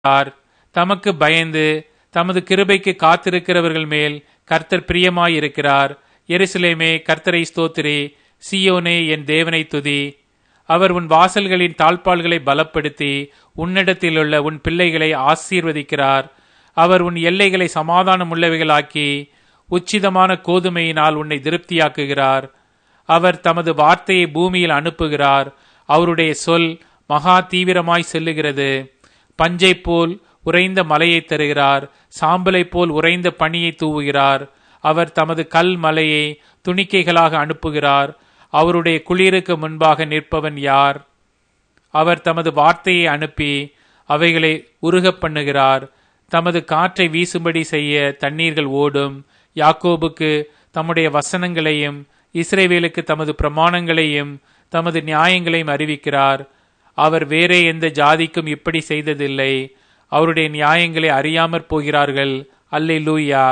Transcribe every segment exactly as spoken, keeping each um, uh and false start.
தமக்கு பயந்து தமது கிருபைக்கு காத்திருக்கிறவர்கள் மேல் கர்த்தர் பிரியமாயிருக்கிறார். எருசலேமே, கர்த்தரை ஸ்தோத்திரி. சீயோனே, என் தேவனை துதி. அவர் உன் வாசல்களின் தாழ்பாள்களை பலப்படுத்தி உன்னிடத்திலுள்ள உன் பிள்ளைகளை ஆசீர்வதிக்கிறார். அவர் உன் எல்லைகளை சமாதானம் உள்ளவைகளாக்கி உச்சிதமான கோதுமையினால் உன்னை திருப்தியாக்குகிறார். அவர் தமது வார்த்தையை பூமியில் அனுப்புகிறார். அவருடைய சொல் மகா தீவிரமாய் செல்லுகிறது. பஞ்சை போல் உறைந்த மலையை தருகிறார். சாம்பலை போல் உறைந்த பனியை தூவுகிறார். அவர் தமது கல் மலையை துணிக்கைகளாக அனுப்புகிறார். அவருடைய குளிருக்கு முன்பாக நிற்பவன் யார்? அவர் தமது வார்த்தையை அனுப்பி அவைகளை உருகப் பண்ணுகிறார். தமது காற்றை வீசும்படி செய்ய தண்ணீர்கள் ஓடும். யாக்கோபுக்கு தம்முடைய வசனங்களையும் இஸ்ரவேலுக்கு தமது பிரமாணங்களையும் தமது நியாயங்களையும் அறிவிக்கிறார். அவர் வேறே எந்த ஜாதிக்கும் இப்படி செய்ததில்லை. அவருடைய நியாயங்களை அறியாமற் போகிறார்கள். அல்லேலூயா.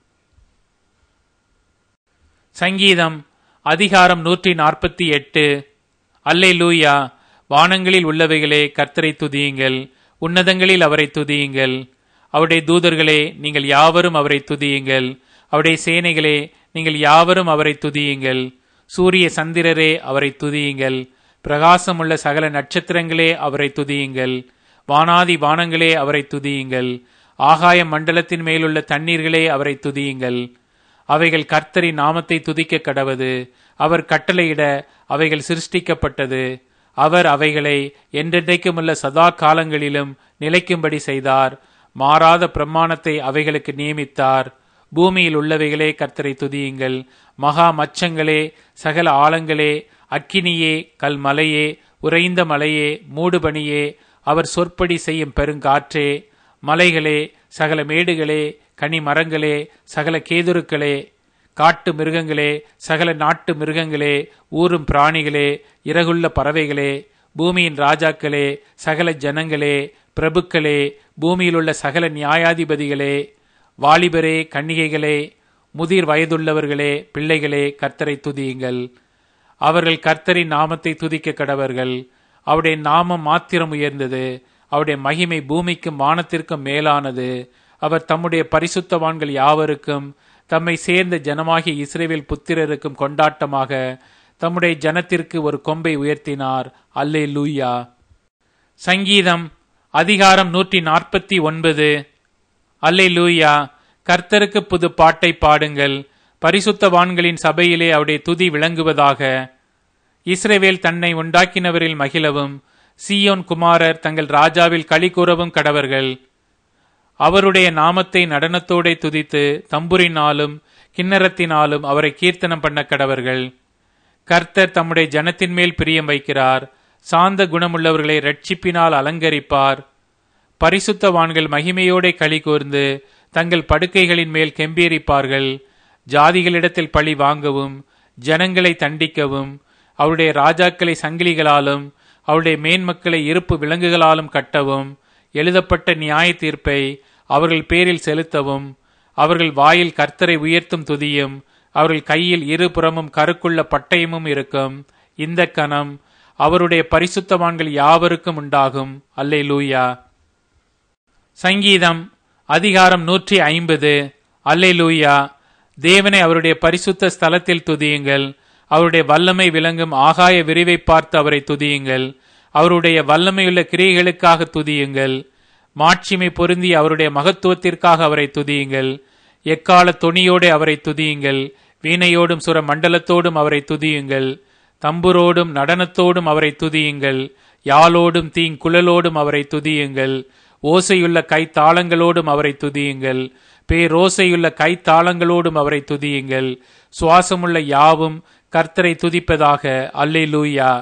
சங்கீதம் அதிகாரம் நூற்றி நாற்பத்தி எட்டு. அல்லேலூயா. வானங்களில் உள்ளவைகளே, கர்த்தரை துதியுங்கள். உன்னதங்களில் அவரை துதியுங்கள். அவருடைய தூதர்களே, நீங்கள் யாவரும் அவரை துதியுங்கள். அவருடைய சேனைகளே, நீங்கள் யாவரும் அவரை துதியுங்கள். சூரிய சந்திரரே, அவரை துதியுங்கள். பிரகாசமுள்ள சகல நட்சத்திரங்களே, அவரை துதியுங்கள். வானாதி வானங்களே, அவரை துதியுங்கள். ஆகாய மண்டலத்தின் மேலுள்ள தண்ணீர்களே, அவரை துதியுங்கள். அவைகள் கர்த்தரின் நாமத்தை துதிக்க கடவது. அவர் கட்டளையிட அவைகள் சிருஷ்டிக்கப்பட்டது. அவர் அவைகளை என்றென்றைக்குமுள்ள சதா காலங்களிலும் நிலைக்கும்படி செய்தார். மாறாத பிரமாணத்தை அவைகளுக்கு நியமித்தார். பூமியில் உள்ளவைகளே, கர்த்தரை துதியுங்கள். மகா மச்சங்களே, சகல ஆழங்களே, அக்கினியே, கல்மலையே, உறைந்த மலையே, மூடுபனியே, அவர் சொற்படி செய்யும் பெருங்காற்றே, மலைகளே, சகல மேடுகளே, கனி மரங்களே, சகல கேதுருக்களே, காட்டு மிருகங்களே, சகல நாட்டு மிருகங்களே, ஊரும் பிராணிகளே, இறகுள்ள பறவைகளே, பூமியின் ராஜாக்களே, சகல ஜனங்களே, பிரபுக்களே, பூமியிலுள்ள சகல நியாயாதிபதிகளே, வாலிபரே, கன்னிகைகளே, முதிர் வயதுள்ளவர்களே, பிள்ளைகளே, கர்த்தரை துதியுங்கள். அவர்கள் கர்த்தரின் நாமத்தை துதிக்க கடவர்கள். அவருடைய நாமம் மாத்திரம் உயர்ந்தது. அவருடைய மகிமை பூமிக்கும் வானத்திற்கும் மேலானது. அவர் தம்முடைய பரிசுத்தவான்கள் யாவருக்கும் தம்மை சேர்ந்த ஜனமாகிய இஸ்ரவேல் புத்திரருக்கும் கொண்டாட்டமாக தம்முடைய ஜனத்திற்கு ஒரு கொம்பை உயர்த்தினார். அல்லேலூயா. சங்கீதம் அதிகாரம் நூற்றி நாற்பத்தி ஒன்பது. அல்லேலூயா. கர்த்தருக்கு புது பாட்டை பாடுங்கள். பரிசுத்தவான்களின் சபையிலே அவருடைய துதி விளங்குவதாக. இஸ்ரவேல் தன்னை உண்டாக்கினவரில் மகிழவும் சீயோன் குமாரர் தங்கள் ராஜாவில் களி கூறவும் கடவர்கள். அவருடைய நாமத்தை நடனத்தோடே துதித்து தம்புரினாலும் கிண்ணறத்தினாலும் அவரை கீர்த்தனம் பண்ண கடவர்கள். கர்த்தர் தம்முடைய ஜனத்தின் மேல் பிரியம் வைக்கிறார். சாந்த குணமுள்ளவர்களை இரட்சிப்பினால் அலங்கரிப்பார். பரிசுத்தவான்கள் மகிமையோடே களி கூர்ந்து தங்கள் படுக்கைகளின் மேல் கெம்பீரிப்பார்கள். ஜாதிகளிடத்தில் பழி வாங்கவும் ஜனங்களை தண்டிக்கவும் அவருடைய ராஜாக்களை சங்கிலிகளாலும் அவருடைய மேன்மக்களை இருப்பு விலங்குகளாலும் கட்டவும் எழுதப்பட்ட நியாய தீர்ப்பை அவர்கள் பேரில் செலுத்தவும் அவர்கள் வாயில் கர்த்தரை உயர்த்தும் துதியும் அவர்கள் கையில் இருபுறமும் கருக்குள்ள பட்டயமும் இருக்கும். இந்த கணம் அவருடைய பரிசுத்தவான்கள் யாவருக்கும் உண்டாகும். அல்லேலூயா. சங்கீதம் அதிகாரம் நூற்றி ஐம்பது. அல்லேலூயா. தேவனை அவருடைய பரிசுத்த ஸ்தலத்தில் துதியுங்கள். அவருடைய வல்லமை விளங்கும் ஆகாய விரிவை பார்த்து அவரை துதியுங்கள். அவருடைய வல்லமையுள்ள கிரியைகளுக்காக துதியுங்கள். மாட்சிமை பொருந்தி அவருடைய மகத்துவத்திற்காக அவரை துதியுங்கள். எக்கால தொனியோடு அவரை துதியுங்கள். வீணையோடும் சுர மண்டலத்தோடும் அவரை துதியுங்கள். தம்புரோடும் நடனத்தோடும் அவரை துதியுங்கள். யாழோடும் தீங்குழலோடும் அவரை துதியுங்கள். ஓசையுள்ள கைத்தாளங்களோடும் அவரை துதியுங்கள். பேரோசையுள்ள கைத்தாளங்களோடும் அவரை துதியுங்கள். சுவாசமுள்ள யாவும் கர்த்தரை துதிப்பதாக. அல்லேலூயா.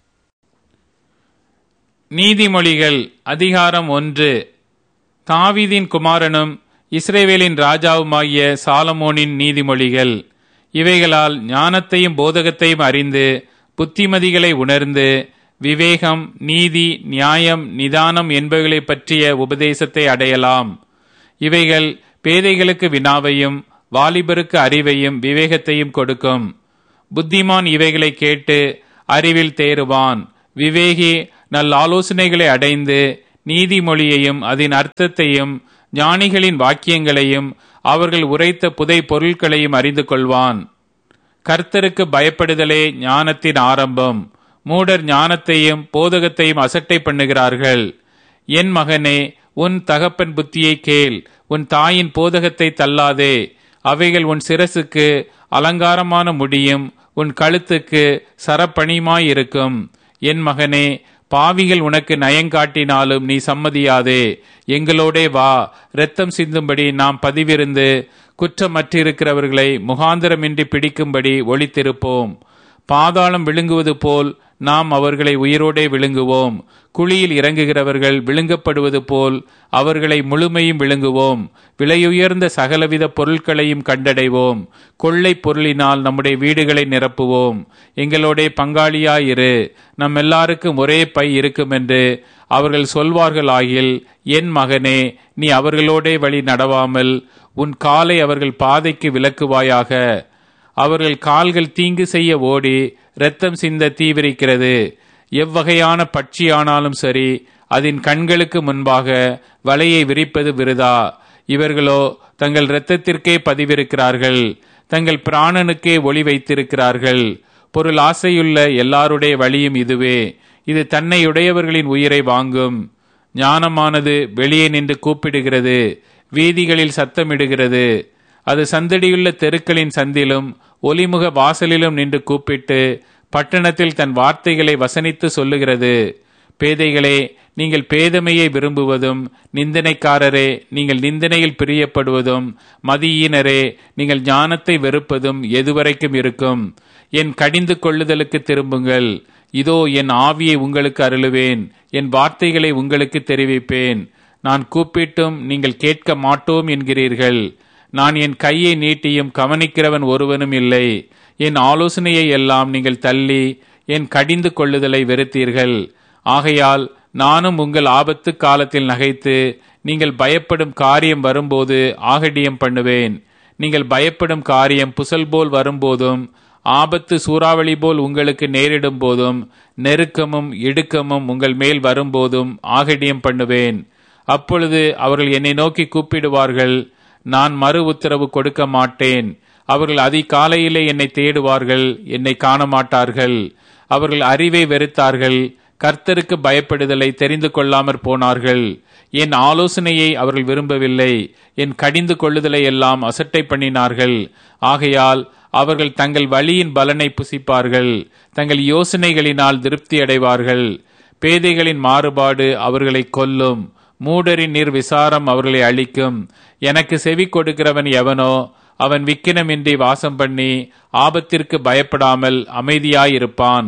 நீதிமொழிகள் அதிகாரம் ஒன்று. தாவீதின் குமாரனும் இஸ்ரவேலின் ராஜாவுமாகிய சாலமோனின் நீதிமொழிகள். இவைகளால் ஞானத்தையும் போதகத்தையும் அறிந்து புத்திமதிகளை உணர்ந்து விவேகம், நீதி, நியாயம், நிதானம் என்பவைகளை பற்றிய உபதேசத்தை அடையலாம். இவைகள் பேதைகளுக்கு வினாவையும் வாலிபருக்கு அறிவையும் விவேகத்தையும் கொடுக்கும். புத்திமான் இவைகளை கேட்டு அறிவில் தேறுவான். விவேகி நல் ஆலோசனைகளை அடைந்து நீதிமொழியையும் அதன் அர்த்தத்தையும் ஞானிகளின் வாக்கியங்களையும் அவர்கள் உரைத்த புதை பொருட்களையும் அறிந்து கொள்வான். கர்த்தருக்கு பயப்படுதலே ஞானத்தின் ஆரம்பம். மூடர் ஞானத்தையும் போதகத்தையும் அசட்டை பண்ணுகிறார்கள். என் மகனே, உன் தகப்பன் புத்தியை கேள், உன் தாயின் போதகத்தை தள்ளாதே. அவைகள் உன் சிரசுக்கு அலங்காரமான முடியும், உன் கழுத்துக்கு சரப்பணியுமாயிருக்கும். என் மகனே, பாவிகள் உனக்கு நயங்காட்டினாலும் நீ சம்மதியாதே. எங்களோடே வா, இரத்தம் சிந்தும்படி நாம் பதிவிருந்து குற்றமற்றிருக்கிறவர்களை முகாந்திரமின்றி பிடிக்கும்படி ஒளித்திருப்போம். பாதாளம் விழுங்குவது போல் நாம் அவர்களை உயிரோடே விழுங்குவோம். குழியில் இறங்குகிறவர்கள் விழுங்கப்படுவது போல் அவர்களை முழுமையும் விழுங்குவோம். விலையுயர்ந்த சகலவித பொருட்களையும் கண்டடைவோம். கொள்ளை பொருளினால் நம்முடைய வீடுகளை நிரப்புவோம். எங்களோட பங்காளியாயிரு, நம் எல்லாருக்கும் ஒரே பை இருக்கும் என்று அவர்கள் சொல்வார்கள் ஆகில், என் மகனே, நீ அவர்களோடே வழி நடவாமல் உன் காலை அவர்கள் பாதைக்கு விலக்குவாயாக. அவர்கள் கால்கள் தீங்கு செய்ய ஓடி இரத்தம் சிந்த தீவிரிக்கிறது. எவ்வகையான பட்சியானாலும் சரி, அதன் கண்களுக்கு முன்பாக வலையை விரிப்பது விருதா. இவர்களோ தங்கள் இரத்தத்திற்கே பதிவிருக்கிறார்கள், தங்கள் பிராணனுக்கே ஒளி வைத்திருக்கிறார்கள். பொருள் ஆசையுள்ள எல்லாருடைய வழியும் இதுவே. இது தன்னையுடையவர்களின் உயிரை வாங்கும். ஞானமானது வெளியே நின்று கூப்பிடுகிறது, வீதிகளில் சத்தமிடுகிறது. அது சந்தடியுள்ள தெருக்களின் சந்திலும் ஒலிமுக வாசலிலும் நின்று கூப்பிட்டு பட்டணத்தில் தன் வார்த்தைகளை வசனித்து சொல்லுகிறது. பேதைகளே, நீங்கள் பேதமையை விரும்புவதும், நிந்தனைக்காரரே, நீங்கள் நிந்தனையில் பிரியப்படுவதும், மதியீனரே, நீங்கள் ஞானத்தை வெறுப்பதும் எதுவரைக்கும் இருக்கும்? என் கடிந்து கொள்ளுதலுக்கு திரும்புங்கள். இதோ என் ஆவியை உங்களுக்கு அருளுவேன், என் வார்த்தைகளை உங்களுக்கு தெரிவிப்பேன். நான் கூப்பிட்டும் நீங்கள் கேட்க மாட்டோம் என்கிறீர்கள். நான் என் கையை நீட்டியும் கவனிக்கிறவன் ஒருவனும் இல்லை. என் ஆலோசனையை எல்லாம் நீங்கள் தள்ளி என் கடிந்து கொள்ளுதலை வெறுத்தீர்கள். ஆகையால் நானும் உங்கள் ஆபத்து காலத்தில் நகைத்து நீங்கள் பயப்படும் காரியம் வரும்போது ஆகடியம் பண்ணுவேன். நீங்கள் பயப்படும் காரியம் புசல் போல் வரும்போதும், ஆபத்து சூறாவளி போல் உங்களுக்கு நேரிடும் போதும், நெருக்கமும் இடுக்கமும் உங்கள் மேல் வரும்போதும் ஆகடியம் பண்ணுவேன். அப்பொழுது அவர்கள் என்னை நோக்கி கூப்பிடுவார்கள், நான் மறு உத்தரவு கொடுக்க மாட்டேன். அவர்கள் அதிகாலையிலே என்னை தேடுவார்கள், என்னை காண மாட்டார்கள். அவர்கள் அறிவை வெறுத்தார்கள், கர்த்தருக்கு பயப்படுதலை தெரிந்து கொள்ளாமற் போனார்கள். என் ஆலோசனையை அவர்கள் விரும்பவில்லை, என் கடிந்து கொள்ளுதலை எல்லாம் அசட்டை பண்ணினார்கள். ஆகையால் அவர்கள் தங்கள் வழியின் பலனை புசிப்பார்கள், தங்கள் யோசனைகளினால் திருப்தி அடைவார்கள். பேதைகளின் மாறுபாடு அவர்களை கொல்லும், மூடரின் நிர்விசாரம் அவர்களை அழிக்கும். எனக்கு செவி கொடுக்கிறவன் எவனோ அவன் விக்கினமின்றி வாசம் பண்ணி ஆபத்திற்கு பயப்படாமல் அமைதியாயிருப்பான்.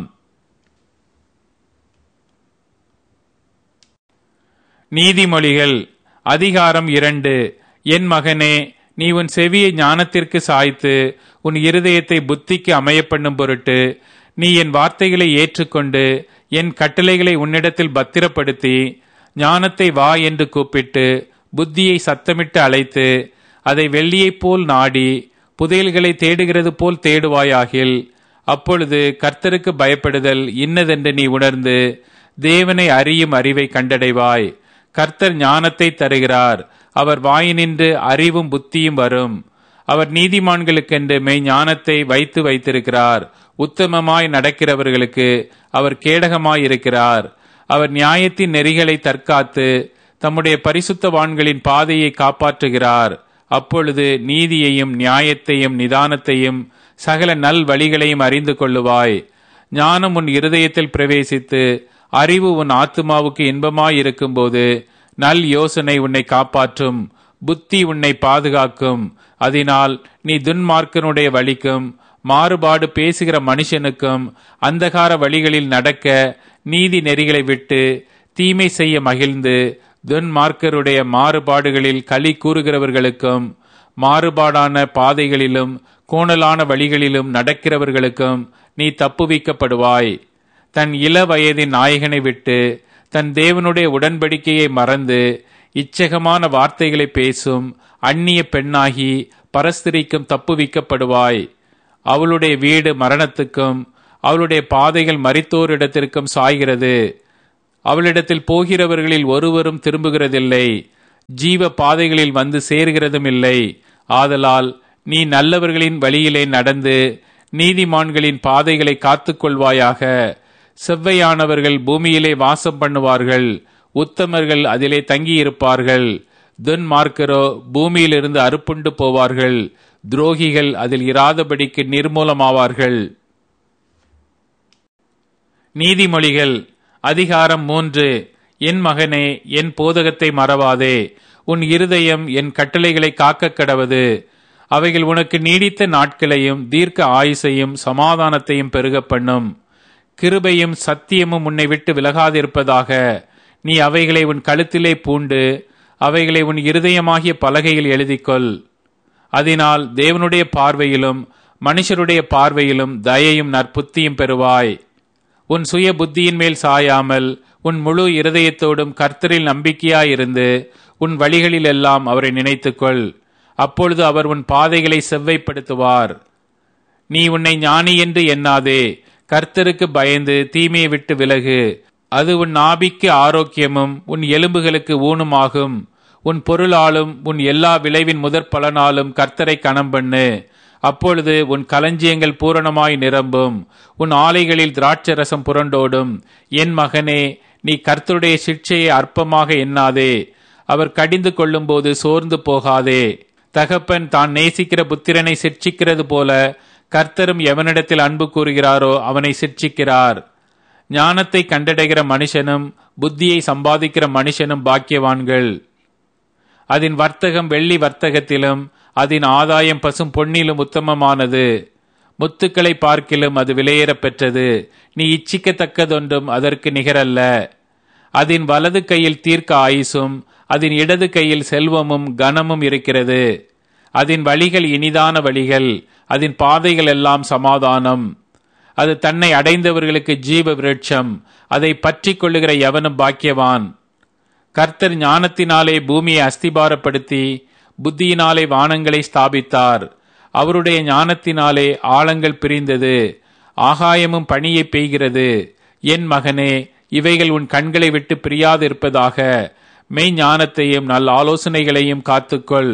நீதிமொழிகள் அதிகாரம் இரண்டு. என் மகனே, நீ உன் செவியை ஞானத்திற்கு சாய்த்து உன் இருதயத்தை புத்திக்கு அமைய பண்ணும் பொருட்டு நீ என் வார்த்தைகளை ஏற்றுக்கொண்டு என் கட்டளைகளை உன்னிடத்தில் பத்திரப்படுத்தி ஞானத்தை வா என்று கூப்பிட்டு புத்தியை சத்தமிட்டு அழைத்து அதை வெள்ளியைப் போல் நாடி புதையல்களை தேடுகிறது போல் தேடுவாயாகில், அப்பொழுது கர்த்தருக்கு பயப்படுதல் இன்னதென்று நீ உணர்ந்து தேவனை அறியும் அறிவை கண்டடைவாய். கர்த்தர் ஞானத்தை தருகிறார், அவர் வாயினின்று அறிவும் புத்தியும் வரும். அவர் நீதிமான்களுக்கென்று மெய் ஞானத்தை வைத்து வைத்திருக்கிறார். உத்தமமாய் நடக்கிறவர்களுக்கு அவர் கேடகமாயிருக்கிறார். அவர் நியாயத்தின் நெறிகளை தற்காத்து தம்முடைய பரிசுத்தவான்களின் பாதையை காப்பாற்றுகிறார். அப்பொழுது நீதியையும் நியாயத்தையும் நிதானத்தையும் சகல நல் வழிகளையும் அறிந்து கொள்ளுவாய். ஞானம் உன் இருதயத்தில் பிரவேசித்து அறிவு உன் ஆத்துமாவுக்கு இன்பமாயிருக்கும் போது நல் யோசனை உன்னை காப்பாற்றும், புத்தி உன்னை பாதுகாக்கும். அதனால் நீ துன்மார்க்கனுடைய வழிக்கும் மாறுபாடு பேசுகிற மனுஷனுக்கும் அந்தகார வழிகளில் நடக்க நீதி நெறிகளை விட்டு தீமை செய்ய மகிழ்ந்து துன்மார்க்கருடைய மாறுபாடுகளில் களி கூறுகிறவர்களுக்கும் மாறுபாடான பாதைகளிலும் கோணலான வழிகளிலும் நடக்கிறவர்களுக்கும் நீ தப்புவிக்கப்படுவாய். தன் இள வயதின் நாயகனை விட்டு தன் தேவனுடைய உடன்படிக்கையை மறந்து இச்சகமான வார்த்தைகளை பேசும் அந்நிய பெண்ணாகி பரஸ்திரிக்கும் தப்புவிக்கப்படுவாய். அவளுடைய வீடு மரணத்துக்கும் அவளுடைய பாதைகள் மரித்தோரிடத்திற்கும் சாய்கிறது. அவளிடத்தில் போகிறவர்களில் ஒருவரும் திரும்புகிறதில்லை, ஜீவ பாதைகளில் வந்து சேர்கிறதும் இல்லை. ஆதலால் நீ நல்லவர்களின் வழியிலே நடந்து நீதிமான்களின் பாதைகளை காத்துக்கொள்வாயாக. செவ்வையானவர்கள் பூமியிலே வாசம் பண்ணுவார்கள், உத்தமர்கள் அதிலே தங்கியிருப்பார்கள். துன்மார்க்கரோ பூமியிலிருந்து அறுப்புண்டு போவார்கள், துரோகிகள் அதில் இராதபடிக்கு நிர்மூலமாவார்கள். நீதிமொழிகள் அதிகாரம் மூன்று. என் மகனே, என் போதகத்தை மறவாதே. உன் இருதயம் என் கட்டளைகளை காக்க கடவது. அவைகள் உனக்கு நீடித்த நாட்களையும் தீர்க்க ஆயுசையும் சமாதானத்தையும் பெருக பண்ணும். கிருபையும் சத்தியமும் உன்னை விட்டு விலகாதிருப்பதாக. நீ அவைகளை உன் கழுத்திலே பூண்டு அவைகளை உன் இருதயமாகிய பலகையில் எழுதிக்கொள். அதனால் தேவனுடைய பார்வையிலும் மனுஷருடைய பார்வையிலும் தயையும் நற்புத்தியும் பெறுவாய். உன் சுய புத்தியின் மேல் சாயாமல் உன் முழு இருதயத்தோடும் கர்த்தரில் நம்பிக்கையாயிருந்து உன் வழிகளிலெல்லாம் அவரை நினைத்துக்கொள். அப்பொழுது அவர் உன் பாதைகளை செவ்வைப்படுத்துவார். நீ உன்னை ஞானி என்று எண்ணாதே, கர்த்தருக்கு பயந்து தீமையை விட்டு விலகு. அது உன் நாபிக்கு ஆரோக்கியமும் உன் எலும்புகளுக்கு ஊனுமாகும். உன் பொருளாலும் உன் எல்லா விளைவின் முதற் பலனாலும் கர்த்தரை கனம் பண்ணு. அப்பொழுது உன் களஞ்சியங்கள் பூரணமாய் நிரம்பும், உன் ஆலைகளில் திராட்சரசம் புரண்டோடும். என் மகனே, நீ கர்த்தருடைய சிட்சையை அற்பமாக எண்ணாதே. அவர் கடிந்து கொள்ளும் போது சோர்ந்து போகாதே. தகப்பன் தான் நேசிக்கிற புத்திரனை சிட்சிக்கிறது போல கர்த்தரும் எவனிடத்தில் அன்பு கூறுகிறாரோ அவனை சிட்சிக்கிறார். ஞானத்தை கண்டடைகிற மனுஷனும் புத்தியை சம்பாதிக்கிற மனுஷனும் பாக்கியவான்கள். அதன் வர்த்தகம் வெள்ளி வர்த்தகத்திலும் அதன் ஆதாயம் பசும் பொன்னிலும் உத்தமமானது. முத்துக்களை பார்க்கிலும் அது விலையேற பெற்றது. நீ இச்சிக்கத்தக்கதொன்றும் அதற்கு நிகரல்ல. அதன் வலது கையில் தீர்க்க ஆயுசும் அதன் இடது கையில் செல்வமும் கனமும் இருக்கிறது. அதன் வழிகள் இனிதான வழிகள், அதன் பாதைகள் எல்லாம் சமாதானம். அது தன்னை அடைந்தவர்களுக்கு ஜீவ விருட்சம், அதை பற்றி கொள்ளுகிற எவனும் பாக்கியவான். கர்த்தர் ஞானத்தினாலே பூமியை அஸ்திபாரப்படுத்தி புத்தியினாலே வானங்களை ஸ்தாபித்தார். அவருடைய ஞானத்தினாலே ஆழங்கள் பிரிந்தது, ஆகாயமும் பனியை பெய்கிறது. என் மகனே, இவைகள் உன் கண்களை விட்டு பிரியாதிருப்பதாக. மெய் ஞானத்தையும் நல்ல ஆலோசனைகளையும் காத்துக்கொள்.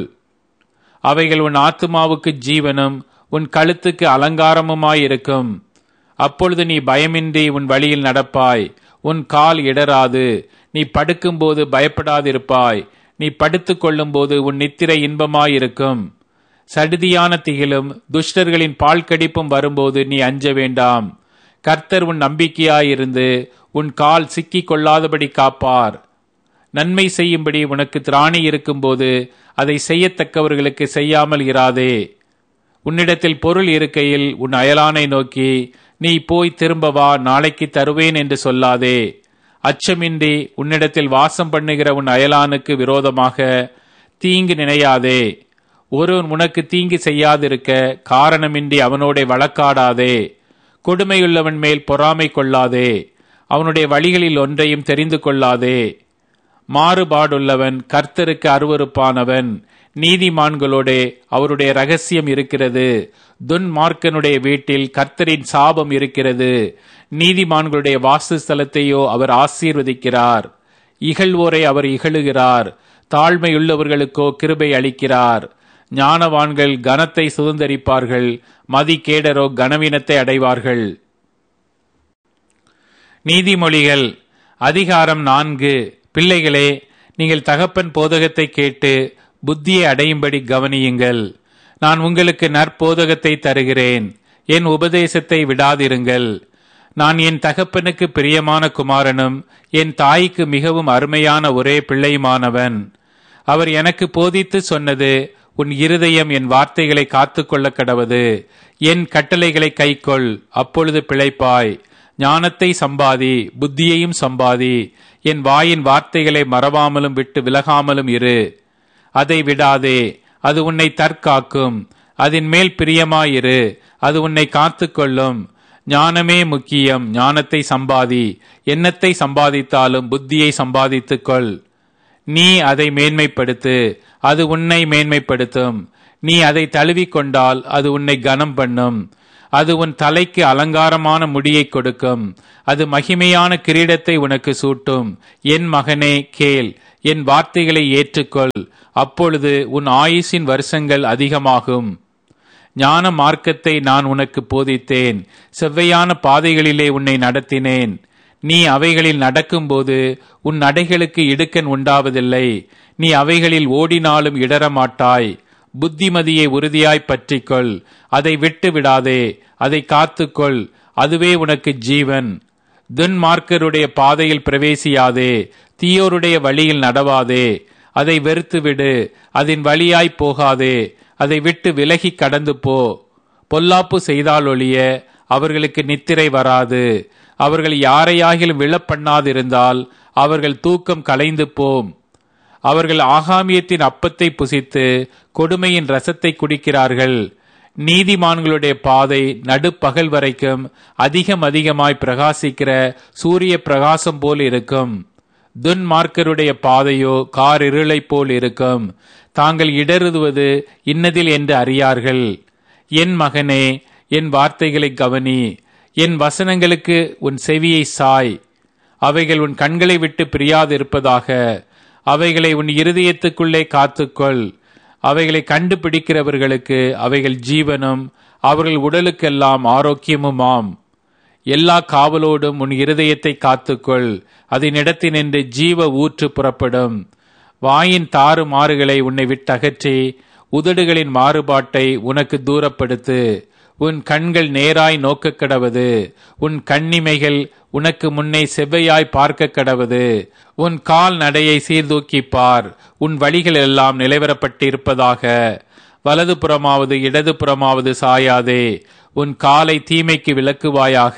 அவைகள் உன் ஆத்துமாவுக்கு ஜீவனும் உன் கழுத்துக்கு அலங்காரமுமாயிருக்கும். அப்பொழுது நீ பயமின்றி உன் வழியில் நடப்பாய், உன் கால் இடராது. நீ படுக்கும்போது பயப்படாதிருப்பாய், நீ படுத்துக் கொள்ளும் போது உன் நித்திரை இன்பமாயிருக்கும். சடிதியான திகிலும் துஷ்டர்களின் பால் கடிப்பும் வரும்போது நீ அஞ்ச வேண்டாம். கர்த்தர் உன் நம்பிக்கையாயிருந்து உன் கால் சிக்கிக் கொள்ளாதபடி காப்பார். நன்மை செய்யும்படி உனக்கு திராணி இருக்கும்போது அதை செய்யத்தக்கவர்களுக்கு செய்யாமல் இராதே. உன்னிடத்தில் பொருள் இருக்கையில் உன் அயலானை நோக்கி, நீ போய் திரும்ப வா, நாளைக்கு தருவேன் என்று சொல்லாதே. அச்சமின்றி உன்னிடத்தில் வாசம் பண்ணுகிற உன் அயலானுக்கு விரோதமாக தீங்கு நினையாதே. ஒருவன் உனக்கு தீங்கு செய்யாதிருக்க காரணமின்றி அவனோட வழக்காடாதே. கொடுமையுள்ளவன் மேல் பொறாமை கொள்ளாதே, அவனுடைய வழிகளில் ஒன்றையும் தெரிந்து கொள்ளாதே. மாறுபாடுள்ளவன் கர்த்தருக்கு அருவருப்பானவன், நீதிமான்களோடே அவருடைய ரகசியம் இருக்கிறது. துன்மார்க்கனுடைய வீட்டில் கர்த்தரின் சாபம் இருக்கிறது, நீதிமான்களுடைய வாசஸ்தலத்தையோ அவர் ஆசீர்வதிக்கிறார். இகழ்வோரை அவர் இகழுகிறார், தாழ்மையுள்ளவர்களுக்கோ கிருபை அளிக்கிறார். ஞானவான்கள் கனத்தை சுதந்தரிப்பார்கள், மதிகேடரோ கனவீனத்தை அடைவார்கள். நீதிமொழிகள் அதிகாரம் நான்கு. பிள்ளைகளே, நீங்கள் தகப்பன் போதகத்தை கேட்டு புத்தியை அடையும்படி கவனியுங்கள். நான் உங்களுக்கு நற்போதகத்தை தருகிறேன், என் உபதேசத்தை விடாதிருங்கள். நான் என் தகப்பனுக்கு பிரியமான குமாரனும் என் தாய்க்கு மிகவும் அருமையான ஒரே பிள்ளையுமானவன். அவர் எனக்கு போதித்து சொன்னது, உன் இருதயம் என் வார்த்தைகளை காத்து கொள்ள கடவது. என் கட்டளைகளை கைக்கொள், அப்பொழுது பிழைப்பாய். ஞானத்தை சம்பாதி, புத்தியையும் சம்பாதி. என் வாயின் வார்த்தைகளை மறவாமலும் விட்டு விலகாமலும் இரு. அதை விடாதே, அது உன்னை தற்காக்கும். அதன் மேல் பிரியமாயிரு, அது உன்னை காத்து கொள்ளும். ஞானமே முக்கியம், ஞானத்தை சம்பாதி. எண்ணத்தை சம்பாதித்தாலும் புத்தியை சம்பாதித்துக்கொள். நீ அதை மேன்மைப்படுத்து, அது உன்னை மேன்மைப்படுத்தும். நீ அதை தழுவிக்கொண்டால் அது உன்னை கனம் பண்ணும். அது உன் தலைக்கு அலங்காரமான முடியை கொடுக்கும். அது மகிமையான கிரீடத்தை உனக்கு சூட்டும். என் மகனே கேள், என் வார்த்தைகளை ஏற்றுக்கொள். அப்பொழுது உன் ஆயுசின் வருஷங்கள் அதிகமாகும். ஞான மார்க்கத்தை நான் உனக்கு போதித்தேன். செவ்வையான பாதைகளிலே உன்னை நடத்தினேன். நீ அவைகளில் நடக்கும்போது உன் நடைகளுக்கு இடுக்கண் உண்டாவதில்லை. நீ அவைகளில் ஓடினாலும் இடரமாட்டாய். புத்திமதியை உறுதியாய் பற்றிக்கொள். அதை விட்டு விடாதே. அதை காத்துக்கொள். அதுவே உனக்கு ஜீவன். துன்மார்க்கருடைய பாதையில் பிரவேசியாதே. தீயோருடைய வழியில் நடவாதே. அதை வெறுத்துவிடு. அதன் வழியாய் போகாதே. அதை விட்டு விலகி கடந்து போ. பொல்லாப்பு செய்தாலொழிய அவர்களுக்கு நித்திரை வராது. அவர்கள் யாரையாகிலும் விழப்பண்ணாதிருந்தால் அவர்கள் தூக்கம் கலைந்து போம். அவர்கள் ஆகாமியத்தின் அப்பத்தை புசித்து கொடுமையின் ரசத்தை குடிக்கிறார்கள். நீதிமான்களுடைய பாதை நடுப்பகல் வரைக்கும் அதிகம் அதிகமாய் பிரகாசிக்கிற சூரிய பிரகாசம் போல் இருக்கும். துன்மார்க்கருடைய பாதையோ காரிருளை போல் இருக்கும். தாங்கள் இடறுவது இன்னதில் என்று அறியார்கள். என் மகனே, என் வார்த்தைகளை கவனி. என் வசனங்களுக்கு உன் செவியை சாய். அவைகள் உன் கண்களை விட்டு பிரியாதிருப்பதாக. அவைகளை உன் இருதயத்துக்குள்ளே காத்துக்கொள். அவைகளை கண்டுபிடிக்கிறவர்களுக்கு அவைகள் ஜீவனும் அவர்கள் உடலுக்கெல்லாம் ஆரோக்கியமுமாம். எல்லா காவலோடும் உன் இருதயத்தை காத்துக்கொள். அதனிடத்தினின்று ஜீவ ஊற்று புறப்படும். வாயின் தாறு மாறுகளை உன்னை விட்டகற்றி உதடுகளின் மாறுபாட்டை உனக்கு தூரப்படுத்து. உன் கண்கள் நேராய் நோக்க கடவது. உன் கண்ணிமைகள் உனக்கு முன்னே செவ்வையாய் பார்க்க கடவது. உன் கால் நடையை சீர்தூக்கிப்பார். உன் வழிகள் எல்லாம் நிலைவரப்பட்டிருப்பதாக. வலது புறமாவது இடது புறமாவது சாயாதே. உன் காலை தீமைக்கு விலக்குவாயாக.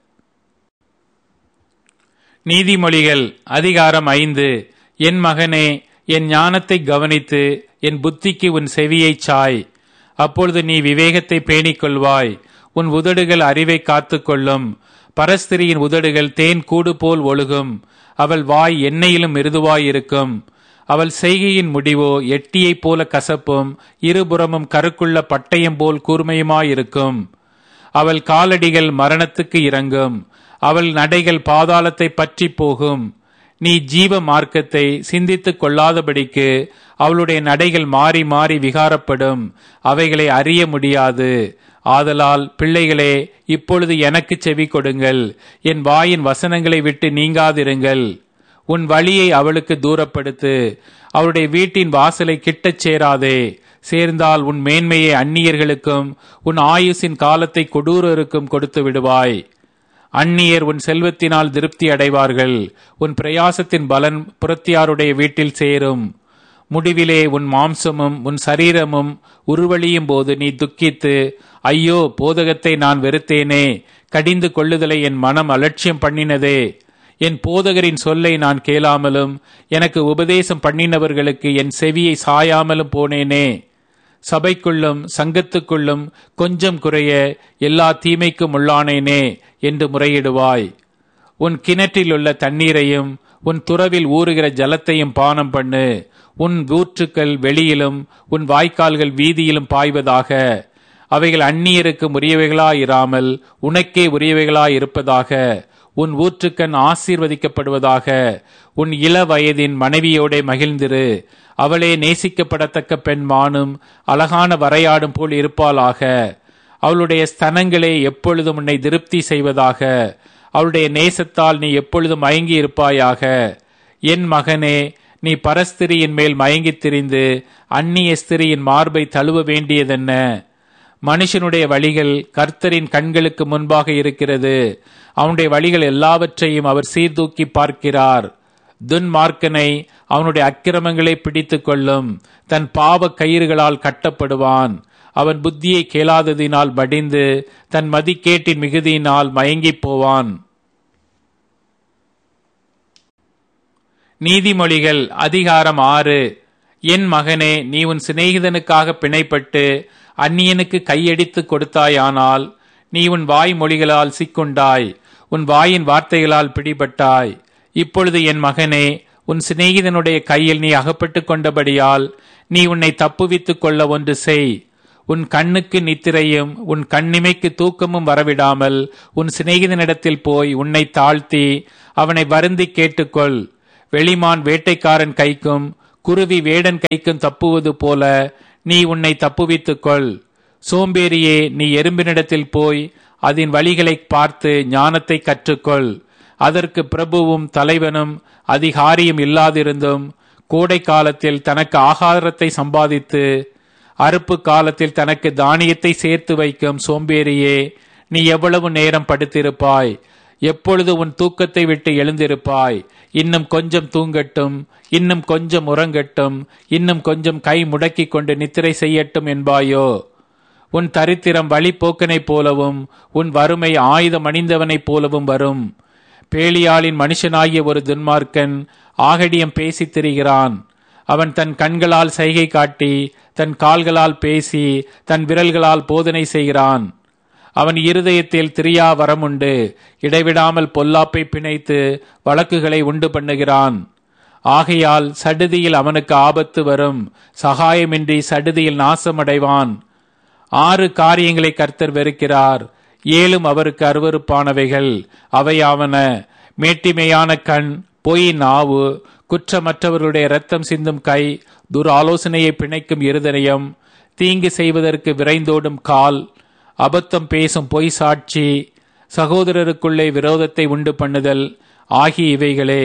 நீதிமொழிகள் அதிகாரம் ஐந்து. என் மகனே, என் ஞானத்தை கவனித்து என் புத்திக்கு உன் செவியை சாய். அப்பொழுது நீ விவேகத்தை பேணிக் கொள்வாய். உன் உதடுகள் அறிவை காத்து கொள்ளும். பரஸ்திரியின் உதடுகள் தேன் கூடு போல் ஒழுகும். அவள் வாய் எண்ணெயிலும் மிருதுவாயிருக்கும். அவள் செய்கையின் முடிவோ எட்டியைப் போல கசப்பும் இருபுறமும் கருக்குள்ள பட்டயம் போல் கூர்மையுமாயிருக்கும். அவள் காலடிகள் மரணத்துக்கு இறங்கும். அவள் நடைகள் பாதாளத்தை பற்றி போகும். நீ ஜீவ மார்க்கத்தை சிந்தித்துக் கொள்ளாதபடிக்கு அவளுடைய நடைகள் மாறி மாறி விகாரப்படும். அவைகளை அறிய முடியாது. ஆதலால் பிள்ளைகளே, இப்பொழுது எனக்கு செவி கொடுங்கள். என் வாயின் வசனங்களை விட்டு நீங்காதிருங்கள். உன் வழியை அவளுக்கு தூரப்படுத்து. அவளுடைய வீட்டின் வாசலை கிட்டச் சேராதே. சேர்ந்தால் உன் மேன்மையை அந்நியர்களுக்கும் உன் ஆயுசின் காலத்தை கொடூரருக்கும் கொடுத்து விடுவாய். அந்நியர் உன் செல்வத்தினால் திருப்தி அடைவார்கள். உன் பிரயாசத்தின் பலன் புறத்தியாருடைய வீட்டில் சேரும். முடிவிலே உன் மாம்சமும் உன் சரீரமும் உருவழியும் போது நீ துக்கித்து, ஐயோ, போதகத்தை நான் வெறுத்தேனே, கடிந்து கொள்ளுதலை என் மனம் அலட்சியம் பண்ணினதே, என் போதகரின் சொல்லை நான் கேளாமலும் எனக்கு உபதேசம் பண்ணினவர்களுக்கு என் செவியை சாயாமலும் போனேனே. சபைக்குள்ளும் சங்கத்துக்குள்ளும் கொஞ்சம் குறைய எல்லா தீமைக்கும் உள்ளானேனே என்று முறையிடுவாய். உன் கிணற்றிலுள்ள தண்ணீரையும் உன் துறவில் ஊறுகிற ஜலத்தையும் பானம் பண்ணு. உன் ஊற்றுக்கள் வெளியிலும் உன் வாய்க்கால்கள் வீதியிலும் பாய்வதாக. அவைகள் அந்நியருக்கு உரியவைகளாயிராமல் உனக்கே உரியவைகளாயிருப்பதாக. உன் ஊற்றுக்கண் ஆசீர்வதிக்கப்படுவதாக. உன் இள வயதின் மனைவியோடே மகிழ்ந்திரு. அவளே நேசிக்கப்படத்தக்க பெண் மானும் அழகான வரையாடும் போல் இருப்பாளாக. அவளுடைய ஸ்தனங்களே எப்பொழுதும் உன்னை திருப்தி செய்வதாக. அவளுடைய நேசத்தால் நீ எப்பொழுதும் மயங்கி இருப்பாயாக. என் மகனே, நீ பரஸ்திரியின் மேல் மயங்கித் திரிந்து அந்நிய ஸ்திரியின் மார்பை தழுவ வேண்டியதென்ன? மனுஷனுடைய வழிகள் கர்த்தரின் கண்களுக்கு முன்பாக இருக்கிறது. அவனுடைய வழிகள் எல்லாவற்றையும் அவர் சீர்தூக்கி பார்க்கிறார். துன்மார்க்கனை அவனுடைய அக்கிரமங்களை பிடித்து கொள்ளும். தன் பாவ கயிறுகளால் கட்டப்படுவான். அவன் புத்தியை கேளாததினால் மடிந்து தன் மதிக்கேட்டின் மிகுதியினால் மயங்கிப் போவான். நீதிமொழிகள் அதிகாரம் ஆறு. என் மகனே, நீ உன் சிநேகிதனுக்காக பிணைப்பட்டு அந்நியனுக்கு கையடித்து கொடுத்தாயானால் நீ உன் வாய் மொழிகளால் சிக்குண்டாய், உன் வாயின் வார்த்தைகளால் பிடிபட்டாய். இப்பொழுது என் மகனே, உன் சிநேகிதனுடைய கையில் நீ அகப்பட்டு கொண்டபடியால் நீ உன்னை தப்புவித்துக் கொள்ள ஒன்று செய். உன் கண்ணுக்கு நித்திரையும் உன் கண்ணிமைக்கு தூக்கமும் வரவிடாமல் உன் சிநேகிதனிடத்தில் போய் உன்னை தாழ்த்தி அவனை வருந்தி கேட்டுக்கொள். வெளிமான் வேட்டைக்காரன் கைக்கும் குருவி வேடன் கைக்கும் தப்புவது போல நீ உன்னை தப்புவித்துக்கொள். சோம்பேறியே, நீ எறும்பினிடத்தில் போய் அதன் வழிகளை பார்த்து ஞானத்தை கற்றுக்கொள். அதற்கு பிரபுவும் தலைவனும் அதிகாரியும் இல்லாதிருந்தும் கோடை காலத்தில் தனக்கு ஆகாரத்தை சம்பாதித்து அறுப்பு காலத்தில் தனக்கு தானியத்தை சேர்த்து வைக்கும் சோம்பேறியே, நீ எவ்வளவு நேரம் படுத்திருப்பாய்? எப்பொழுது உன் தூக்கத்தை விட்டு எழுந்திருப்பாய்? இன்னும் கொஞ்சம் தூங்கட்டும், இன்னும் கொஞ்சம் உறங்கட்டும், இன்னும் கொஞ்சம் கை முடக்கி கொண்டு நித்திரை செய்யட்டும் என்பாயோ? உன் தரித்திரம் வழிபோக்கனைப் போலவும் உன் வறுமை ஆயுதம் அணிந்தவனைப் போலவும் வரும். பேலியாளின் மனுஷனாகிய ஒரு துன்மார்க்கன் ஆகடியம் பேசித் திரிகிறான். அவன் தன் கண்களால் சைகை காட்டி தன் கால்களால் பேசி தன் விரல்களால் போதனை செய்கிறான். அவன் இருதயத்தில் திரியா வரமுண்டு, இடைவிடாமல் பொல்லாப்பை பிணைத்து வழக்குகளை உண்டு பண்ணுகிறான். ஆகையால் சடுதியில் அவனுக்கு ஆபத்து வரும், சகாயமின்றி சடுதியில் நாசமடைவான். ஆறு காரியங்களை கர்த்தர் வெறுக்கிறார், ஏழும் அவருக்கு அருவருப்பானவைகள். அவையாவன: மேட்டிமையான கண், பொய் நாவு, குற்றமற்றவர்களுடைய இரத்தம் சிந்தும் கை, துர் ஆலோசனையை பிணைக்கும் இருதயம், தீங்கு செய்வதற்கு விரைந்தோடும் கால், அபத்தம் பேசும் பொய் சாட்சி, சகோதரருக்குள்ளே விரோதத்தை உண்டு பண்ணுதல் ஆகிய இவைகளே.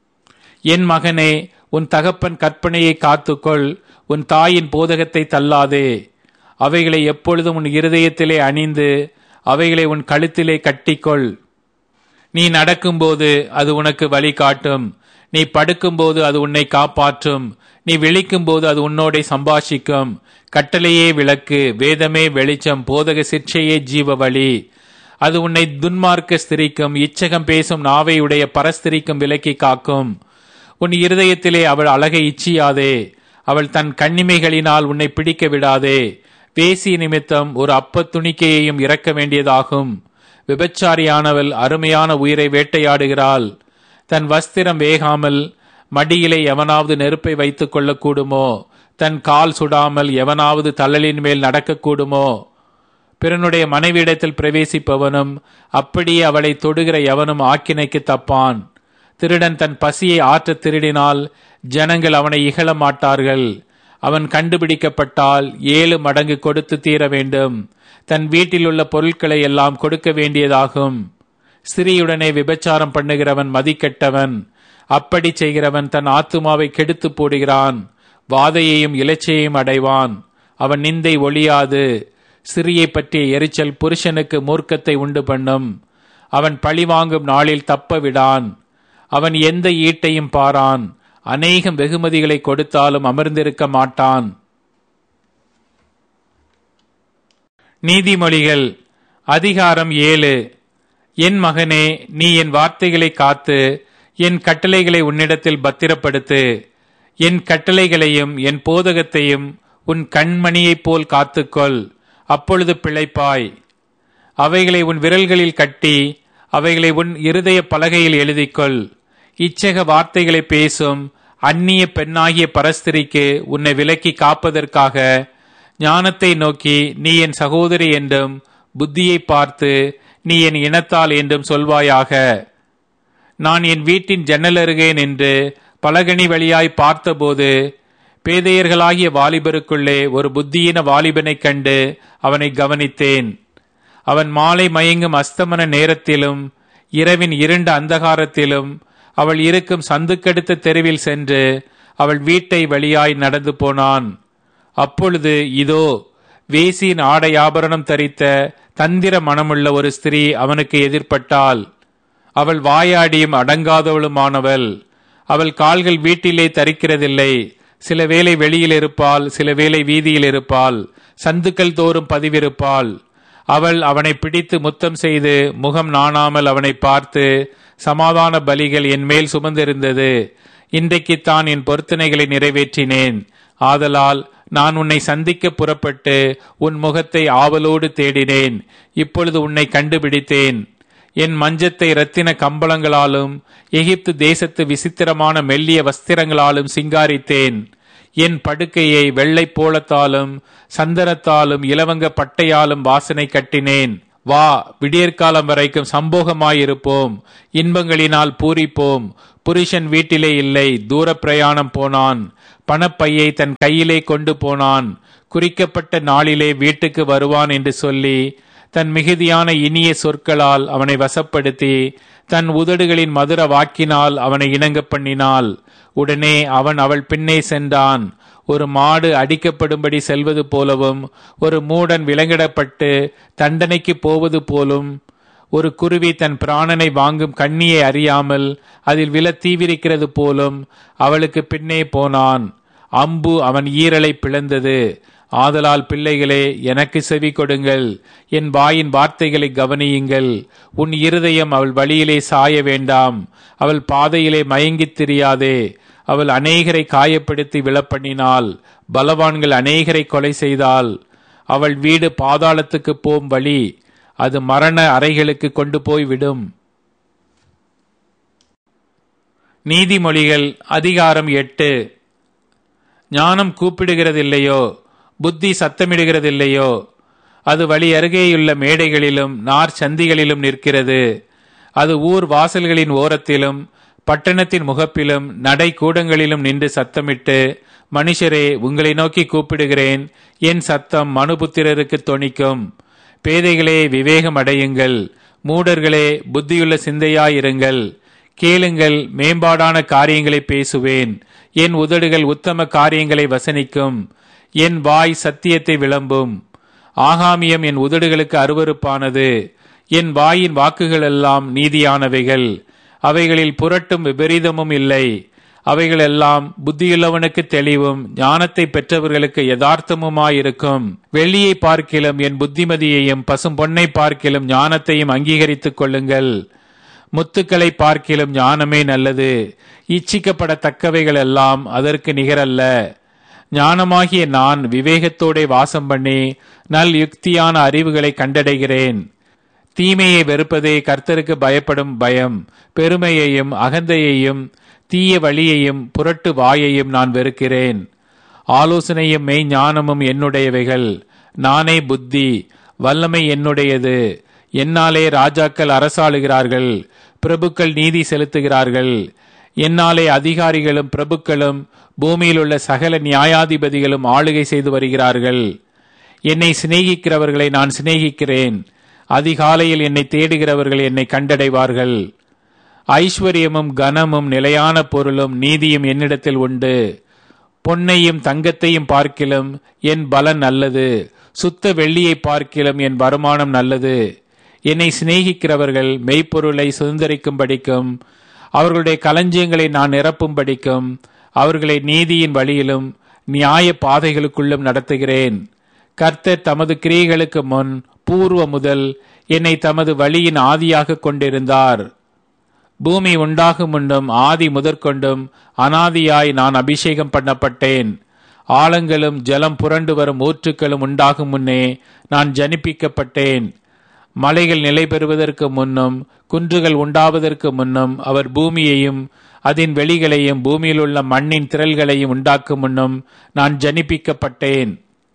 என் மகனே, உன் தகப்பன் கற்பனையை காத்துக்கொள், உன் தாயின் போதகத்தை தள்ளாதே. அவைகளை எப்பொழுதும் உன் இருதயத்திலே அணிந்து அவைகளை உன் கழுத்திலே கட்டிக்கொள். நீ நடக்கும்போது அது உனக்கு வழி காட்டும், நீ படுக்கும்போது அது உன்னை காப்பாற்றும், நீ விழிக்கும்போது அது உன்னோடே சம்பாஷிக்கும். கட்டளையே விளக்கு, வேதமே வெளிச்சம், போதக சிற்சையே ஜீவ வழி. அது உன்னை துன்மார்க்க ஸ்திரிக்கும் இச்சகம் பேசும் நாவையுடைய பரஸ்திரிக்கும் விலக்கி காக்கும். உன் இருதயத்திலே அவள் அழகை இச்சியாதே, அவள் தன் கண்ணிமைகளினால் உன்னை பிடிக்க விடாதே. பேசி நிமித்தம் ஒரு அப்பத் துணிக்கையையும் இறக்க வேண்டியதாகும். விபச்சாரியானவள் அருமையான உயிரை வேட்டையாடுகிறாள். தன் வஸ்திரம் வேகாமல் மடியிலே எவனாவது நெருப்பை வைத்துக் கொள்ளக்கூடுமோ? தன் கால் சுடாமல் எவனாவது தள்ளலின் மேல் நடக்கக்கூடுமோ? பிறனுடைய மனைவியிடத்தில் பிரவேசிப்பவனும் அப்படியே அவளை தொடுகிற எவனும் ஆக்கினைக்கு தப்பான். திருடன் தன் பசியை ஆற்ற திருடினால் ஜனங்கள் அவனை இகழ மாட்டார்கள். அவன் கண்டுபிடிக்கப்பட்டால் ஏழு மடங்கு கொடுத்து தீர வேண்டும். தன் வீட்டில் உள்ள பொருட்களை எல்லாம் கொடுக்க வேண்டியதாகும். ஸ்திரீயுடனே விபச்சாரம் பண்ணுகிறவன் மதிக்கெட்டவன். அப்படி செய்கிறவன் தன் ஆத்துமாவை கெடுத்து போடுகிறான், வாதையையும் இலச்சையையும் அடைவான். அவன் நிந்தை ஒழியாது. ஸ்திரியை பற்றிய எரிச்சல் புருஷனுக்கு மூர்க்கத்தை உண்டு பண்ணும். அவன் பழிவாங்கும் நாளில் தப்ப விடான். அவன் எந்த ஈட்டையும் பாரான், அநேகம் வெகுமதிகளை கொடுத்தாலும் அமர்ந்திருக்க மாட்டான். நீதிமொழிகள் அதிகாரம் ஏழு. என் மகனே, நீ என் வார்த்தைகளை காத்து என் கட்டளைகளை உன்னிடத்தில் பத்திரப்படுத்து. என் கட்டளைகளையும் என் போதகத்தையும் உன் கண்மணியைப் போல் காத்துக்கொள், அப்பொழுது பிழைப்பாய். அவைகளை உன் விரல்களில் கட்டி அவைகளை உன் இருதய பலகையில் எழுதிக்கொள். இச்சக வார்த்தைகளை பேசும் அந்நிய பெண்ணாகிய பரஸ்திரிக்கு உன்னை விலக்கி காப்பதற்காக ஞானத்தை நோக்கி நீ என் சகோதரி என்றும், புத்தியை பார்த்து நீ என் இனத்தால் என்றும் சொல்வாயாக. நான் என் வீட்டின் ஜன்னல் அருகே நின்று பலகனி வழியாய் பார்த்தபோது பேதையர்களாகிய வாலிபருக்குள்ளே ஒரு புத்தியின வாலிபனைக் கண்டு அவனை கவனித்தேன். அவன் மாலை மயங்கும் அஸ்தமன நேரத்திலும் இரவின் இருண்ட அந்தகாரத்திலும் அவள் இருக்கும் சந்துக்கடுத்த தெருவில் சென்று அவள் வீட்டை வழியாய் நடந்து போனான். அப்பொழுது இதோ, வேசியின் ஆடை ஆபரணம் தரித்த தந்திர மனமுள்ள ஒரு ஸ்திரீ அவனுக்கு எதிர்பட்டாள். அவள் வாயாடியும் அடங்காதவளுமானவள். அவள் கால்கள் வீட்டிலே தரிக்கிறதில்லை. சில வேளை வெளியில் இருப்பாள், சில வேளை வீதியில் இருப்பாள், சந்துக்கள் தோறும் பதிவிருப்பாள். அவள் அவனை பிடித்து முத்தம் செய்து முகம் நாணாமல் அவனை பார்த்து, சமாதான பலிகள் என் மேல் சுமந்திருந்தது, இன்றைக்குத்தான் என் பொருத்தனைகளை நிறைவேற்றினேன். ஆதலால் நான் உன்னை சந்திக்க புறப்பட்டு உன் முகத்தை ஆவலோடு தேடினேன். இப்பொழுது உன்னை கண்டுபிடித்தேன். என் மஞ்சத்தை இரத்தின கம்பளங்களாலும் எகிப்து தேசத்து விசித்திரமான மெல்லிய வஸ்திரங்களாலும் சிங்காரித்தேன். என் படுக்கையை வெள்ளை போலத்தாலும் சந்தனத்தாலும் இலவங்க பட்டையாலும் வாசனை கட்டினேன். வா, விடியற்காலம் வரைக்கும் சம்போகமாயிருப்போம், இன்பங்களினால் பூரிப்போம். புருஷன் வீட்டிலே இல்லை, தூர பிரயாணம் போனான். பணப்பையை தன் கையிலே கொண்டு போனான். குறிக்கப்பட்ட நாளிலே வீட்டுக்கு வருவான் என்று சொல்லி தன் மிகுதியான இனிய சொற்களால் அவனை வசப்படுத்தி தன் உதடுகளின் மதுர வாக்கினால் அவனை இணங்க பண்ணினாள். உடனே அவன் அவள் பின்னே சென்றான். ஒரு மாடு அடிக்கப்படும்படி செல்வது போலவும், ஒரு மூடன் விலங்கிடப்பட்டு தண்டனைக்கு போவது போலும், ஒரு குருவி தன் பிராணனை வாங்கும் கண்ணியை அறியாமல் அதில் விழ தீவிரிக்கிறது போலும் அவளுக்கு பின்னே போனான். அம்பு அவன் ஈரலை பிளந்தது. ஆதலால் பிள்ளைகளே, எனக்கு செவி கொடுங்கள், என் வாயின் வார்த்தைகளை கவனியுங்கள். உன் இருதயம் அவள் வழியிலே சாய வேண்டாம், அவள் பாதையிலே மயங்கித் திரியாதே. அவள் அநேகரை காயப்படுத்தி விழப்பண்ணினாள், பலவான்கள் அநேகரை கொலை செய்தாள். அவள் வீடு பாதாளத்துக்கு போம் வழி, அது மரண அறைகளுக்கு கொண்டு போய் விடும். நீதிமொழிகள் அதிகாரம் எட்டு. ஞானம் கூப்பிடுகிறதில்லையோ, புத்தி சத்தமிடுகிறதில்லையோ? அது வழி அருகேயுள்ள மேடைகளிலும் நார் சந்திகளிலும் நிற்கிறது. அது ஊர் வாசல்களின் ஓரத்திலும் பட்டணத்தின் முகப்பிலும் நடை கூடங்களிலும் நின்று சத்தமிட்டு, மனுஷரே, உங்களை நோக்கி கூப்பிடுகிறேன், என் சத்தம் மனுபுத்திரருக்கு தொனிக்கும். பேதைகளே, விவேகம் அடையுங்கள். மூடர்களே, புத்தியுள்ள சிந்தையாயிருங்கள். கேளுங்கள், மேம்பாடான காரியங்களை பேசுவேன். என் உதடுகள் உத்தம காரியங்களை வசனிக்கும். என் வாய் சத்தியத்தை விளம்பும். ஆகாமியம் என் உதடுகளுக்கு அருவருப்பானது. என் வாயின் வாக்குகள் எல்லாம் நீதியானவைகள். அவைகளில் புரட்டும் விபரீதமும் இல்லை. அவைகள் எல்லாம் புத்தியுள்ளவனுக்கு தெளிவும் ஞானத்தை பெற்றவர்களுக்கு யதார்த்தமுமாயிருக்கும். வெள்ளியை பார்க்கிலும் என் புத்திமதியையும் பசும் பொன்னை பார்க்கிலும் ஞானத்தையும் அங்கீகரித்துக் கொள்ளுங்கள். முத்துக்களை பார்க்கிலும் ஞானமே நல்லது. இச்சிக்கப்படத்தக்கவைகள் எல்லாம் அதற்கு நிகரல்ல. ஞானமாகிய நான் விவேகத்தோടെ வாசம் பண்ணி நல் யுக்தியான அறிவுகளை கண்டடைகிறேன். தீமையை வெறுப்பதே கர்த்தருக்கு பயப்படும் பயம். பெருமையையும் அகந்தையையும் தீய வழியையும் புரட்டு வாயையும் நான் வெறுக்கிறேன். ஆலோசனையும் மெய் ஞானமும் என்னுடையவைகள். நானே புத்தி, வல்லமை என்னுடையது. என்னாலே ராஜாக்கள் அரசாளுகிறார்கள், பிரபுக்கள் நீதி செலுத்துகிறார்கள். என்னாலே அதிகாரிகளும் பிரபுக்களும் பூமியில் உள்ள சகல நியாயாதிபதிகளும் ஆளுகை செய்து வருகிறார்கள். என்னை சிநேகிக்கிறவர்களை நான் சிநேகிக்கிறேன். அதிகாலையில் என்னை தேடுகிறவர்கள் என்னை கண்டடைவார்கள். ஐஸ்வர்யமும் கனமும் நிலையான பொருளும் நீதியும் என்னிடத்தில் உண்டு. பொன்னையும் தங்கத்தையும் பார்க்கிலும் என் பலன் நல்லது. சுத்த வெள்ளியை பார்க்கிலும் என் வருமானம் நல்லது. என்னை சிநேகிக்கிறவர்கள் மெய்ப்பொருளை சுதந்திரிக்கும்படிக்கும் அவர்களுடைய களஞ்சியங்களை நான் நிரப்பும்படிக்கும் அவர்களை நீதியின் வழியிலும் நியாய பாதைகளுக்குள்ளும் நடத்துகிறேன். கர்த்தர் தமது கிரியைகளுக்கு முன் பூர்வ முதல் என்னை தமது வழியின் ஆதியாக கொண்டிருந்தார். பூமி உண்டாகும் முன்னும் ஆதி முதற்கொண்டும் அனாதியாய் நான் அபிஷேகம் பண்ணப்பட்டேன். ஆழங்களும் ஜலம் புரண்டு வரும் ஊற்றுக்களும் உண்டாகும் முன்னே நான் ஜனிப்பிக்கப்பட்டேன். மலைகள் நிலை பெறுவதற்கு முன்னும் குன்றுகள் உண்டாவதற்கு முன்னும் அவர் பூமியையும் அதன் வெளிகளையும் பூமியில் உள்ள மண்ணின் திரள்களையும் உண்டாக்கும் முன்னும் நான் ஜனிப்பிக்கப்பட்டேன்.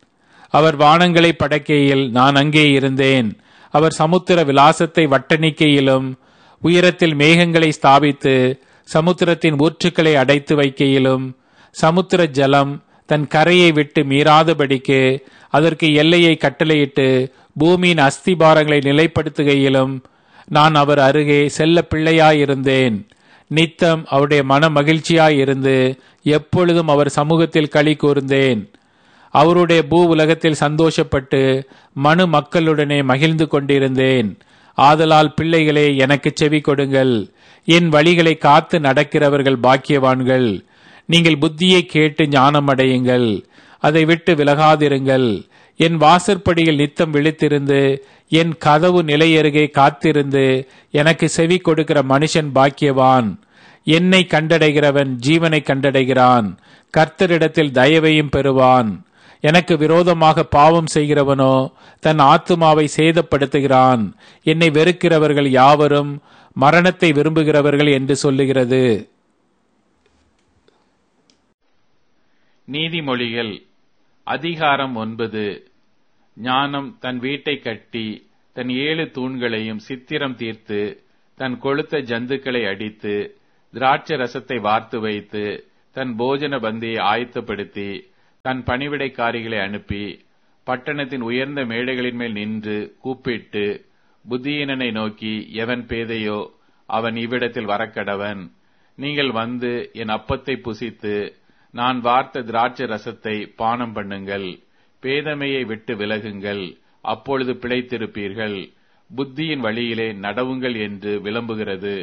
அவர் வானங்களை படைக்கையில் நான் அங்கே இருந்தேன். அவர் சமுத்திர விலாசத்தை வட்டணிக்கையிலும் உயரத்தில் மேகங்களை ஸ்தாபித்து சமுத்திரத்தின் ஊற்றுக்களை அடைத்து வைக்கையிலும் சமுத்திர ஜலம் தன் கரையை விட்டு மீறாதபடிக்கு அதற்கு எல்லையை கட்டளையிட்டு பூமியின் அஸ்திபாரங்களை நிலைப்படுத்துகையிலும் நான் அவர் அருகே செல்ல பிள்ளையாயிருந்தேன். நித்தம் அவருடைய மன மகிழ்ச்சியாயிருந்து எப்பொழுதும் அவர் சமூகத்தில் களி கூர்ந்தேன். அவருடைய பூ உலகத்தில் சந்தோஷப்பட்டு மனு மக்களுடனே மகிழ்ந்து கொண்டிருந்தேன். ஆதலால் பிள்ளைகளே, எனக்கு செவி கொடுங்கள். என் வழிகளை காத்து நடக்கிறவர்கள் பாக்கியவான்கள். நீங்கள் புத்தியை கேட்டு ஞானம் அடையுங்கள், அதை விட்டு விலகாதிருங்கள். என் வாசற்படியில் நித்தம் விழித்திருந்து என் கதவு நிலையருகே காத்திருந்து எனக்கு செவி கொடுக்கிற மனுஷன் பாக்கியவான். என்னை கண்டடைகிறவன் ஜீவனை கண்டடைகிறான், கர்த்தரிடத்தில் தயவையும் பெறுவான். எனக்கு விரோதமாக பாவம் செய்கிறவனோ தன் ஆத்துமாவை சேதப்படுத்துகிறான். என்னை வெறுக்கிறவர்கள் யாவரும் மரணத்தை விரும்புகிறவர்கள் என்று சொல்லுகிறது. நீதிமொழிகள் அதிகாரம் ஒன்பது. ஞானம் தன் வீட்டை கட்டி தன் ஏழு தூண்களையும் சித்திரம் தீர்த்து தன் கொழுத்த ஜந்துக்களை அடித்து திராட்சை ரசத்தை வார்த்து வைத்து தன் போஜன பந்தியை ஆயத்தப்படுத்தி தன் பணிவிடைக்காரிகளை அனுப்பி பட்டணத்தின் உயர்ந்த மேடைகளின் மேல் நின்று கூப்பிட்டு புத்தியீனனை நோக்கி, எவன் பேதையோ அவன் இவ்விடத்தில் வரக்கடவன். நீங்கள் வந்து என் அப்பத்தை புசித்து நான் வார்த்த திராட்சை ரசத்தை பானம் பண்ணுங்கள். பேதமையை விட்டு விலகுங்கள், அப்பொழுது பிழைத்திருப்பீர்கள். புத்தியின் வழியிலே நடவுங்கள் என்று விளம்புகிறது.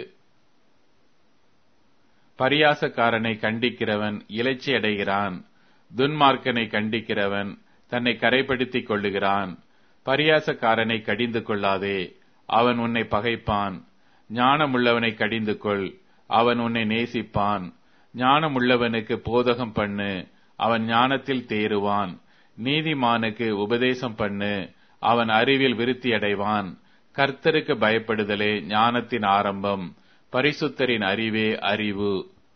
பரியாசக்காரனை கண்டிக்கிறவன் இலைச்சி அடைகிறான். துன்மார்க்கனை கண்டிக்கிறவன் தன்னை கரைப்படுத்திக் கொள்ளுகிறான். பரியாசக்காரனை கடிந்து கொள்ளாதே, அவன் உன்னை பகைப்பான். ஞானமுள்ளவனை கடிந்து கொள், அவன் உன்னை நேசிப்பான். ஞானமுள்ளவனுக்கு போதகம் பண்ணு, அவன் ஞானத்தில் தேறுவான். நீதிமானுக்கு உபதேசம் பண்ணு, அவன் அறிவில் விருத்தி அடைவான். கர்த்தருக்கு பயப்படுதலே ஞானத்தின் ஆரம்பம், பரிசுத்தரின் அறிவே அறிவு.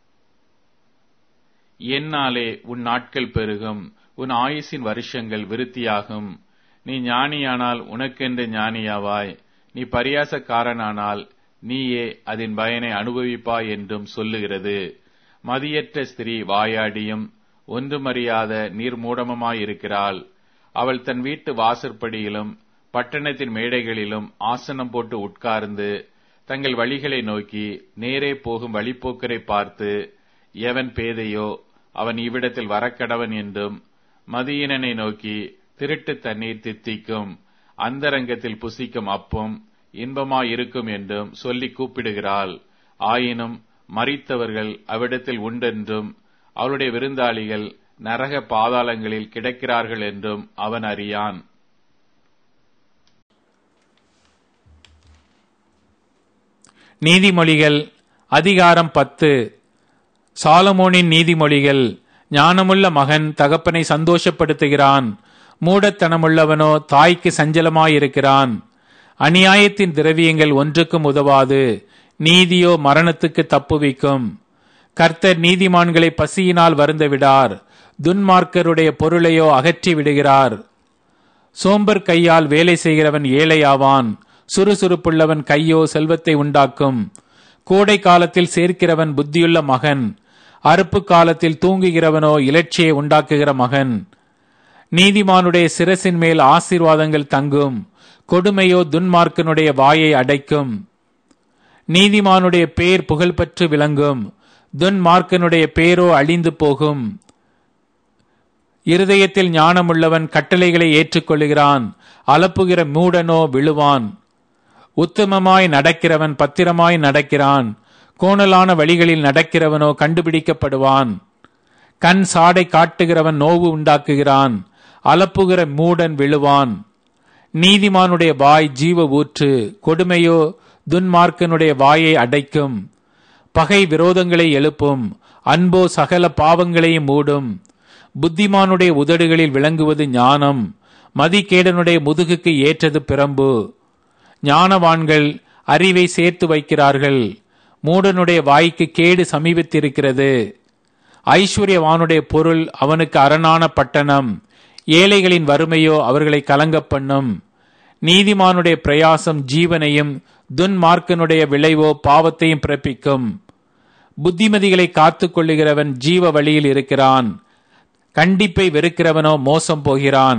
என்னாலே உன் நாட்கள் பெருகும், உன் ஆயுசின் வருஷங்கள் விருத்தியாகும். நீ ஞானியானால் உனக்கென்று ஞானியாவாய், நீ பரியாசக்காரனானால் நீயே அதன் பயனை அனுபவிப்பாய் என்றும் சொல்லுகிறது. மதியற்ற ஸ்திரீ வாயாடியும் ஒன்றுமறியாத நீர்மூடமுமாயிருக்கிறாள். அவள் தன் வீட்டு வாசற்படியிலும் பட்டணத்தின் மேடைகளிலும் ஆசனம் போட்டு உட்கார்ந்து தங்கள் வழிகளை நோக்கி நேரே போகும் வழிப்போக்கரை பார்த்து, எவன் பேதையோ அவன் இவ்விடத்தில் வரக்கடவன் என்றும், மதியீனனை நோக்கி திருட்டு தண்ணீர் தித்திக்கும், அந்தரங்கத்தில் புசிக்கும் அப்பம் இன்பமாயிருக்கும் என்றும் சொல்லி கூப்பிடுகிறாள். ஆயினும் மரித்தவர்கள் அவ்விடத்தில் உண்டென்றும் அவளுடைய விருந்தாளிகள் நரக பாதாளங்களில் கிடக்கிறார்கள் என்றும் அவன் அறியான். நீதிமொழிகள் அதிகாரம் பத்து. சாலமோனின் நீதிமொழிகள். ஞானமுள்ள மகன் தகப்பனை சந்தோஷப்படுத்துகிறான், மூடத்தனமுள்ளவனோ தாய்க்கு சஞ்சலமாயிருக்கிறான். அநியாயத்தின் திரவியங்கள் ஒன்றுக்கும் உதவாது, நீதியோ மரணத்துக்கு தப்புவிக்கும். கர்த்தர் நீதிமான்களை பசியினால் வருந்த விடார், துன்மார்க்கருடைய பொருளையோ அகற்றி விடுகிறார். சோம்பர் கையால் வேலை செய்கிறவன் ஏழையாவான், சுறுசுறுப்புள்ளவன் கையோ செல்வத்தை உண்டாக்கும். கோடை காலத்தில் சேர்க்கிறவன் புத்தியுள்ள மகன், அறுப்பு காலத்தில் தூங்குகிறவனோ இலட்சியை உண்டாக்குகிற மகன். நீதிமானுடைய சிரசின் மேல் ஆசீர்வாதங்கள் தங்கும், கொடுமையோ துன்மார்க்கனுடைய வாயை அடைக்கும். நீதிமானுடைய பேர் புகழ்பெற்று விளங்கும், துன்மார்க்கனுடைய பேரோ அழிந்து போகும். இருதயத்தில் ஞானமுள்ளவன் கட்டளைகளை ஏற்றுக்கொள்கிறான், அலப்புகிற மூடனோ விழுவான். உத்தமமாய் நடக்கிறவன் பத்திரமாய் நடக்கிறான், கோணலான வழிகளில் நடக்கிறவனோ கண்டுபிடிக்கப்படுவான். கண் சாடை காட்டுகிறவன் நோவு உண்டாக்குகிறான், அலப்புகிற மூடன் விழுவான். நீதிமானுடைய வாய் ஜீவ ஊற்று, கொடுமையோ துன்மார்க்கனுடைய வாயை அடைக்கும். பகை விரோதங்களை எழுப்பும், அன்போ சகல பாவங்களையும் மூடும். புத்திமானுடைய உதடுகளில் விளங்குவது ஞானம், மதிகேடனுடைய முதுகுக்கு ஏற்றது பிரம்பு. ஞானவான்கள் அறிவை சேர்த்து வைக்கிறார்கள், மூடனுடைய வாய்க்கு கேடு சமீபித்திருக்கிறது. ஐஸ்வர்யவானுடைய பொருள் அவனுக்கு அரணான பட்டணம், ஏழைகளின் வறுமையோ அவர்களை கலங்க பண்ணும். நீதிமானுடைய பிரயாசம் ஜீவனையும், துன்மார்க்கனுடைய விளைவோ பாவத்தையும் பிறப்பிக்கும். புத்திமதிகளை காத்து கொள்ளுகிறவன் ஜீவ வழியில் இருக்கிறான், கண்டிப்பை வெறுக்கிறவனோ மோசம் போகிறான்.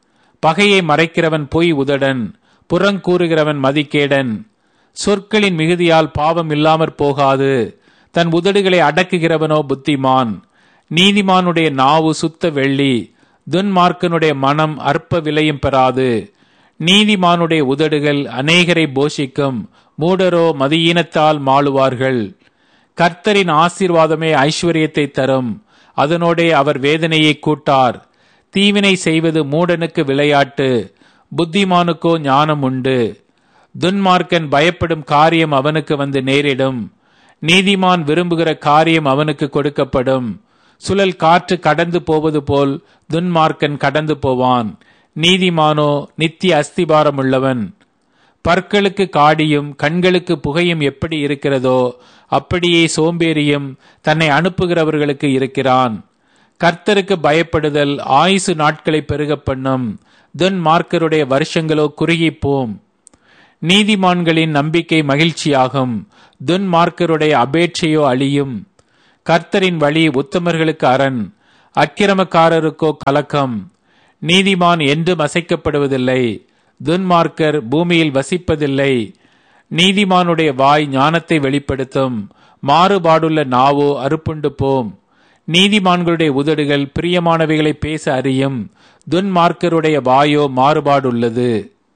பகையை மறைக்கிறவன் பொய் உதடன், புறங்கூறுகிறவன் மதிகேடன். சொற்களின் மிகுதியால் பாவம் இல்லாமற் போகாது, தன் உதடுகளை அடக்குகிறவனோ புத்திமான். நீதிமானுடைய நாவு சுத்த வெள்ளி, துன்மார்க்கனுடைய மனம் அற்ப விலையும் பெறாது. நீதிமானுடைய உதடுகள் அநேகரை போஷிக்கும், மூடரோ மதியீனத்தால் மாளுவார்கள். கர்த்தரின் ஆசீர்வாதமே ஐஸ்வர்யத்தை தரும், அதனோடே அவர் வேதனையை கூட்டார். தீவினை செய்வது மூடனுக்கு விளையாட்டு, புத்திமானுக்கோ ஞானம் உண்டு. துன்மார்க்கன் பயப்படும் காரியம் அவனுக்கு வந்து நேரிடும், நீதிமான் விரும்புகிற காரியம் அவனுக்கு கொடுக்கப்படும். சுழல் காற்று கடந்து போவது போல் துன்மார்க்கன் கடந்து போவான், நீதிமானோ நித்திய அஸ்திபாரம் உள்ளவன். பற்களுக்கு காடியும் கண்களுக்கு புகையும் எப்படி இருக்கிறதோ அப்படியே சோம்பேறியும் தன்னை அனுப்புகிறவர்களுக்கு இருக்கிறான். கர்த்தருக்கு பயப்படுதல் ஆயுசு நாட்களை பெருக பண்ணும், துன்மார்க்கருடைய வருஷங்களோ குறுகிப்போம். நீதிமான்களின் நம்பிக்கை மகிழ்ச்சியாகும், துன்மார்க்கருடைய அபேட்சையோ அழியும். கர்த்தரின் வழி உத்தமர்களுக்கு அரண், அக்கிரமக்காரருக்கோ கலக்கம். நீதிமான் என்றும் அசைக்கப்படுவதில்லை, துன்மார்க்கர் பூமியில் வசிப்பதில்லை. நீதிமானுடைய வாய் ஞானத்தை வெளிப்படுத்தும், மாறுபாடுள்ள நாவோ அறுப்புண்டு போம். நீதிமான்களுடைய உதடுகள் பிரியமானவைகளை பேச அறியும், துன்மார்க்கருடைய வாயோ மாறுபாடுள்ளது.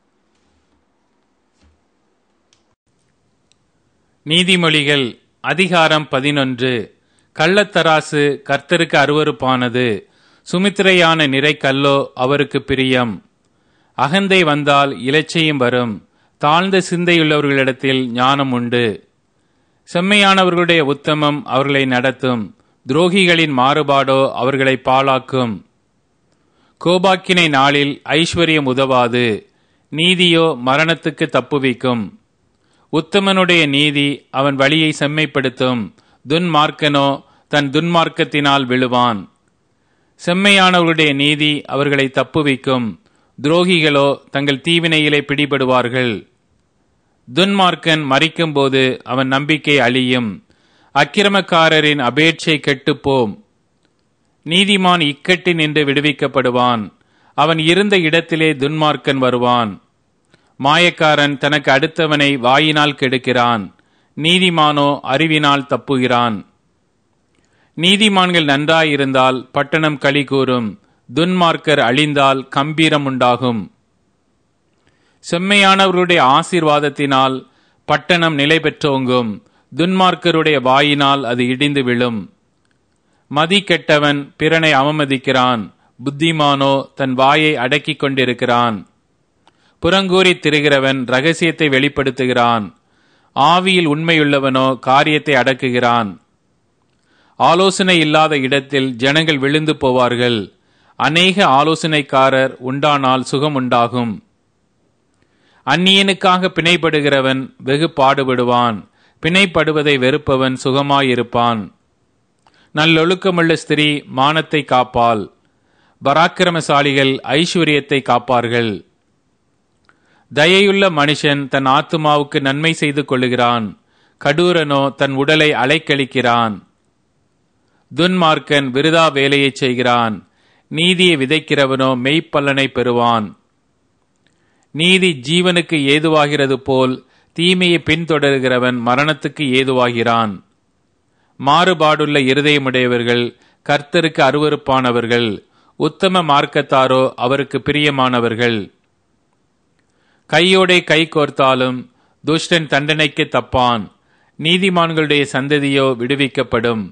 நீதிமொழிகள் அதிகாரம் பதினொன்று. கள்ளத்தராசு கர்த்தருக்கு அருவருப்பானது, சுமித்திரையான நிறை கல்லோ அவருக்கு பிரியம். அகந்தை வந்தால் இலச்சையும் வரும், தாழ்ந்த சிந்தையுள்ளவர்களிடத்தில் ஞானம் உண்டு. செம்மையானவர்களுடைய உத்தமம் அவர்களை நடத்தும், துரோகிகளின் மாறுபாடோ அவர்களை பாழாக்கும். கோபாக்கினை நாளில் ஐஸ்வர்யம் உதவாது, நீதியோ மரணத்துக்கு தப்புவிக்கும். உத்தமனுடைய நீதி அவன் வழியை செம்மைப்படுத்தும், துன்மார்க்கனோ தன் துன்மார்க்கத்தினால் விழுவான். செம்மையானவர்களுடைய நீதி அவர்களை தப்புவிக்கும், துரோகிகளோ தங்கள் தீவினையிலே பிடிபடுவார்கள். துன்மார்க்கன் மரிக்கும்போது அவன் நம்பிக்கை அழியும், அக்கிரமக்காரரின் அபேட்சை கெட்டுப்போம். நீதிமான் இக்கட்டி நின்று விடுவிக்கப்படுவான், அவன் இருந்த இடத்திலே துன்மார்க்கன் வருவான். மாயக்காரன் தனக்கு அடுத்தவனை வாயினால் கெடுக்கிறான், நீதிமானோ அறிவினால் தப்புகிறான். நீதிமான்கள் நன்றாயிருந்தால் பட்டணம் களி கூறும், துன்மார்க்கர் அழிந்தால் கம்பீரம் உண்டாகும். செம்மையானவர்களுடைய ஆசீர்வாதத்தினால் பட்டணம் நிலை பெற்றோங்கும், துன்மார்க்கருடைய வாயினால் அது இடிந்து விழும். மதி கெட்டவன் பிறனை அவமதிக்கிறான், புத்திமானோ தன் வாயை அடக்கிக் கொண்டிருக்கிறான். புறங்கூறி திரிகிறவன் இரகசியத்தை வெளிப்படுத்துகிறான், ஆவியில் உண்மையுள்ளவனோ காரியத்தை அடக்குகிறான். ஆலோசனை இல்லாத இடத்தில் ஜனங்கள் விழுந்து போவார்கள், அநேக ஆலோசனைக்காரர் உண்டானால் சுகம் உண்டாகும். அந்நியனுக்காக பிணைப்படுகிறவன் வெகு பாடுபடுவான், பிணைப்படுவதை வெறுப்பவன் சுகமாயிருப்பான். நல்லொழுக்கமுள்ள ஸ்திரீ மானத்தை காப்பாள், பராக்கிரமசாலிகள் ஐஸ்வர்யத்தை காப்பார்கள். தயையுள்ள மனுஷன் தன் ஆத்துமாவுக்கு நன்மை செய்து கொள்ளுகிறான், கடூரனோ தன் உடலை அலைக்கழிக்கிறான். துன்மார்க்கன் விருதா வேலையை செய்கிறான், நீதியை விதைக்கிறவனோ மெய்ப்பலனை பெறுவான். நீதி ஜீவனுக்கு ஏதுவாகிறது போல் தீமையை பின்தொடர்கிறவன் மரணத்துக்கு ஏதுவாகிறான். மாறுபாடுள்ள இருதயமுடையவர்கள் கர்த்தருக்கு அருவருப்பானவர்கள், உத்தம மார்க்கத்தாரோ அவருக்கு பிரியமானவர்கள். கையோடே கை கோர்த்தாலும் துஷ்டன் தண்டனைக்கு தப்பான், நீதிமான்களுடைய சந்ததியோ விடுவிக்கப்படும்.